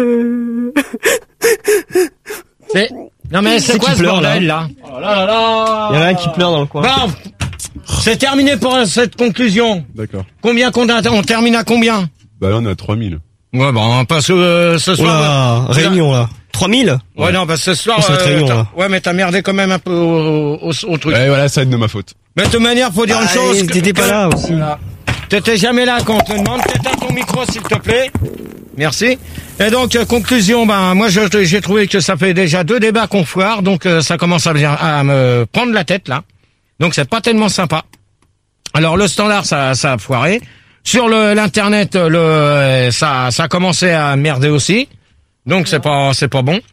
C'est, non mais c'est C'est quoi qui ce pleure, bordel, là? Oh là là là. Il y en a un qui pleure dans le coin. Bon. C'est terminé pour cette conclusion. D'accord. Combien qu'on a, on termine à combien? Bah là, on est à trois mille. Ouais, bon, parce que euh, ce soir... Oula, réunion là. trois mille? Ouais, non, parce que ce soir... Oh, cette réunion, t'as- là. ouais, mais t'as merdé quand même un peu au, au, au truc. Ouais, voilà, ça va être de ma faute. Mais de toute manière, faut dire Ah, une chose... et que- t'étais pas que- là aussi. Voilà. T'étais jamais là quand on te demande. T'éteins ton micro, s'il te plaît. Merci. Et donc, euh, conclusion, ben, moi, je- j'ai trouvé que ça fait déjà deux débats qu'on foire, donc euh, ça commence à, venir- à me prendre la tête, là. Donc, c'est pas tellement sympa. Alors, le standard, ça, ça a foiré. Sur le l'internet, le euh, ça, ça a commencé à merder aussi. Donc, c'est pas, c'est pas bon.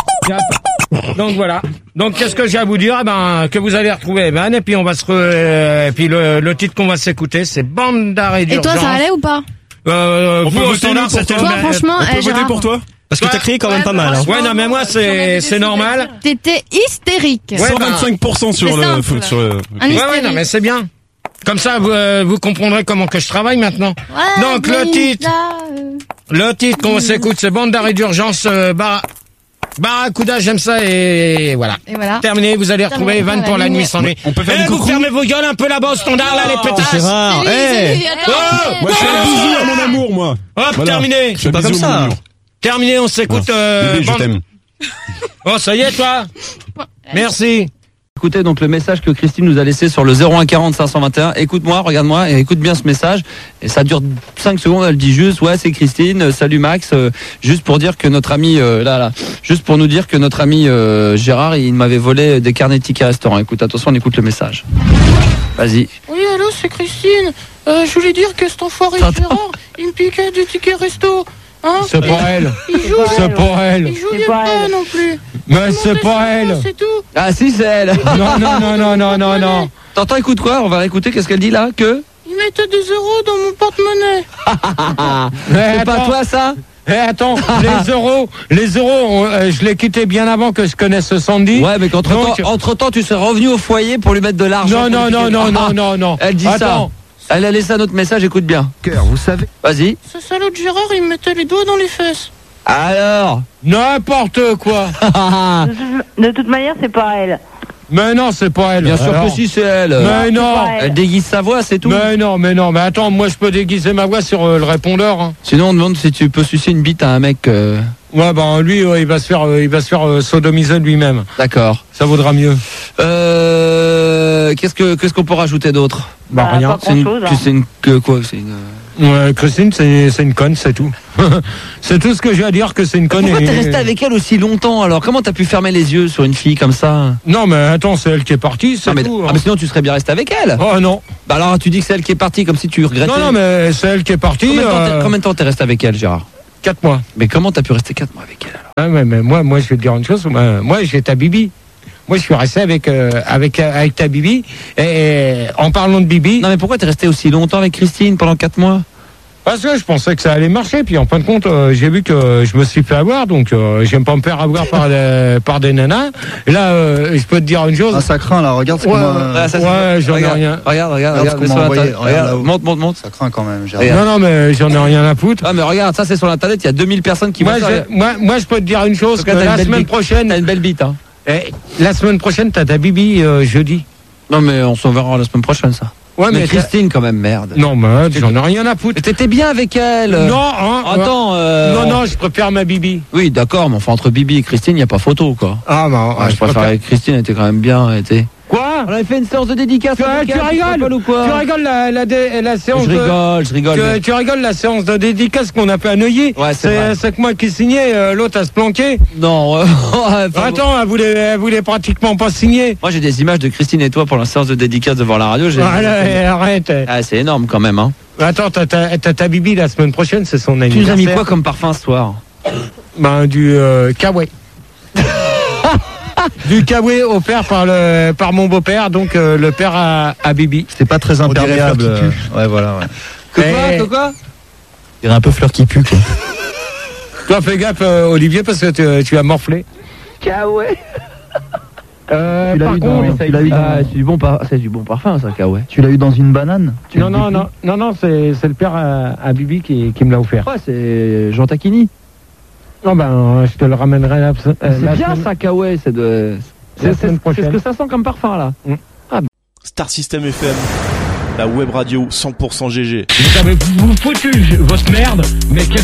Donc voilà. Donc qu'est-ce que j'ai à vous dire? Eh ben que vous allez retrouver Evan et puis on va se re... euh, et puis le, le titre qu'on va s'écouter c'est Bande d'arrêt Et d'urgence. toi, ça allait ou pas? Euh, On vous peut au voter, standard nous, pour c'était toi. le- Toi, franchement, On eh, peut voter Gérard, pour toi? Parce que t'as crié quand même pas mal. Hein. Ouais non mais moi c'est c'est normal. T'étais hystérique. Ouais, cent vingt-cinq pour cent sur C'est le, simple. sur le, Un Ouais ouais hystérique. non mais c'est bien. Comme ça vous euh, vous comprendrez comment que je travaille maintenant. Ouais, Donc le mais titre là, euh, le titre qu'on s'écoute c'est Bande d'arrêt d'urgence euh, bar... Barracuda, j'aime ça et voilà. Et voilà. Terminé, vous allez retrouver Terminé, Evan pour la ligne. nuit sans nuit. On peut faire Eh, des vous coucous. fermez vos gueules un peu là-bas au standard là les pétasses. Gérard, Salut, hey. salut, attends. Oh, Moi, je fais un bisou à mon amour, moi. Hop, Voilà. terminé. Je fais un pas bisou comme à mon ça. amour. Terminé, on s'écoute. Voilà. Euh, Bébé, je Bande- t'aime. Oh, ça y est, toi. Merci. Écoutez donc le message que Christine nous a laissé sur le zéro un quarante cinq cent vingt et un. Écoute-moi, regarde-moi et écoute bien ce message. Et ça dure cinq secondes, elle dit juste ouais c'est Christine, euh, salut Max, euh, juste pour dire que notre ami euh, là là, juste pour nous dire que notre ami euh, Gérard il m'avait volé des carnets de tickets restaurant. Écoute, attention, on écoute le message. Vas-y. Oui, allô, c'est Christine. Euh, je voulais dire que cet enfoiré de Gérard, il me piquait des tickets resto. Hein C'est pas elle. Il joue, C'est pas elle. il joue bien pas non plus. Mais c'est pas elle. C'est tout. Ah si c'est elle. Non, non, non, non, non, non, non. T'entends, écoute quoi? On va réécouter qu'est-ce qu'elle dit là que. Ils mettent des euros dans mon porte-monnaie. Eh, C'est pas attends. toi ça? Eh, attends, les euros, les euros, on- euh, je l'ai quitté bien avant que je connaisse ce Sandy. Ouais, mais qu'entre Donc- temps, entre temps, tu serais revenu au foyer pour lui mettre de l'argent. Non, pour non, lui non, piquer. non, Ah, non, non, non. Elle dit Attends. ça. Elle a laissé un autre message, écoute bien. Cœur, vous savez. Vas-y. Ce salaud de Gérard, il me mettait les doigts dans les fesses. Alors. N'importe quoi. De toute manière, c'est pas elle. Mais non, c'est pas elle. Bien sûr Alors. que si, c'est elle. Mais non. Elle déguise sa voix, c'est tout. Mais non, mais non, mais attends, moi je peux déguiser ma voix sur euh, le répondeur. Hein. Sinon, on demande si tu peux sucer une bite à un mec. Euh... Ouais, ben lui, ouais, il va se faire, euh, il va se faire euh, sodomiser lui-même. D'accord. Ça vaudra mieux. Euh, qu'est-ce que, qu'est-ce qu'on peut rajouter d'autre? Bah, Bah, rien. pas C'est une, grand-chose, hein. tu sais une, que quoi? C'est une. Ouais, Christine, c'est, c'est une conne, c'est tout. C'est tout ce que j'ai à dire, que c'est une conne. Pourquoi et- t'es resté avec elle aussi longtemps alors? Comment t'as pu fermer les yeux sur une fille comme ça? Non, mais attends, c'est elle qui est partie, c'est Ah mais, tout. ah, mais sinon tu serais bien resté avec elle. Oh non. Bah alors tu dis que c'est elle qui est partie comme si tu regrettais. Non, non, mais c'est elle qui est partie. Combien de temps t'es- euh, combien de temps t'es resté avec elle, Gérard? Quatre mois. Mais comment t'as pu rester quatre mois avec elle alors? Ah, ouais, mais moi, moi, je vais te dire une chose. Moi, moi j'ai ta bibi. Moi, je suis resté avec, euh, avec, avec ta bibi. Et, et en parlant de bibi. Non mais pourquoi t'es resté aussi longtemps avec Christine pendant quatre mois? Parce que je pensais que ça allait marcher, puis en fin de compte, euh, j'ai vu que je me suis fait avoir, donc euh, j'aime pas me faire avoir par des, par des nanas. Et là, euh, je peux te dire une chose. Ah, ça craint là, regarde ce Ouais, qu'on m'a- ouais, ça, ouais, j'en ai regarde, rien. Regarde, regarde, Regarde regarde, ce mets qu'on sur m'a envoyé, l'internet. regarde Regarde, là-haut. monte, monte, monte. Ça craint quand même, Gérard. Non, non, mais j'en ai rien à foutre. Ah mais regarde, ça c'est sur l'internet, il y a deux mille personnes qui Moi, vont je, moi, moi, je peux te dire une chose, que t'as une la belle semaine bite. prochaine, T'as une belle bite, hein. eh, la semaine prochaine, t'as ta bibi euh, jeudi. Non mais on s'en verra la semaine prochaine ça. Ouais, mais mais Christine quand même, merde. Non, mais j'en ai rien à foutre. Mais t'étais bien avec elle. Non, hein, Attends. Euh... Non, non, je préfère ma bibi. Oui, d'accord, mais enfin entre Bibi et Christine, il n'y a pas photo quoi. Ah, bah, Ouais, je préfère avec Christine, elle était quand même bien, elle était. Quoi? On avait fait une séance de dédicace. Tu, avec tu elle, rigoles? pas ou quoi? Tu rigoles la, la, dé- la séance Je de... rigole, je rigole. Tu, mais- tu rigoles la séance de dédicace qu'on a fait à Neuilly. Ouais, c'est vrai. c'est que moi qui signais, euh, l'autre a se planqué. Non, euh, ouais, enfin, Attends, elle voulait, elle voulait pratiquement pas signer. moi j'ai des images de Christine et toi pour la séance de dédicace devant la radio. j'ai- Voilà, et arrête. Ah, c'est énorme quand même, hein. Attends, t'as ta, t'as ta bibi la semaine prochaine, c'est son Tu anniversaire. nous as mis quoi comme parfum ce soir? Ben, du euh, Kawaii. Du Kawaii offert par, le, par mon beau-père, donc euh, le père à, à Bibi. C'est pas très On dirait imperméable. fleur qui euh, pue. Ouais, voilà, ouais. Que quoi, Eh. que quoi? Il y a un peu fleur qui pue, quoi. Toi, fais gaffe, euh, Olivier, parce que tu, tu as morflé. Kawaii. Euh, Tu l'as par eu dans- contre, tu l'as eu dans- Ah, c'est du bon par... c'est du bon parfum ça, Kawaii. Tu l'as eu dans une banane? Tu non, l'as non, dit non, non, non, c'est, c'est le père à, à Bibi qui, qui me l'a offert. Ouais, c'est Jean Tacchini. Non, ben, je te le ramènerai la, euh, C'est la bien semaine- ça, Kawaii, c'est de. la C'est semaine c'est- c'est ce prochaine. que ça sent comme parfum là. Star System F M, la web radio cent pour cent G G. Vous avez vous foutu votre merde, mais quel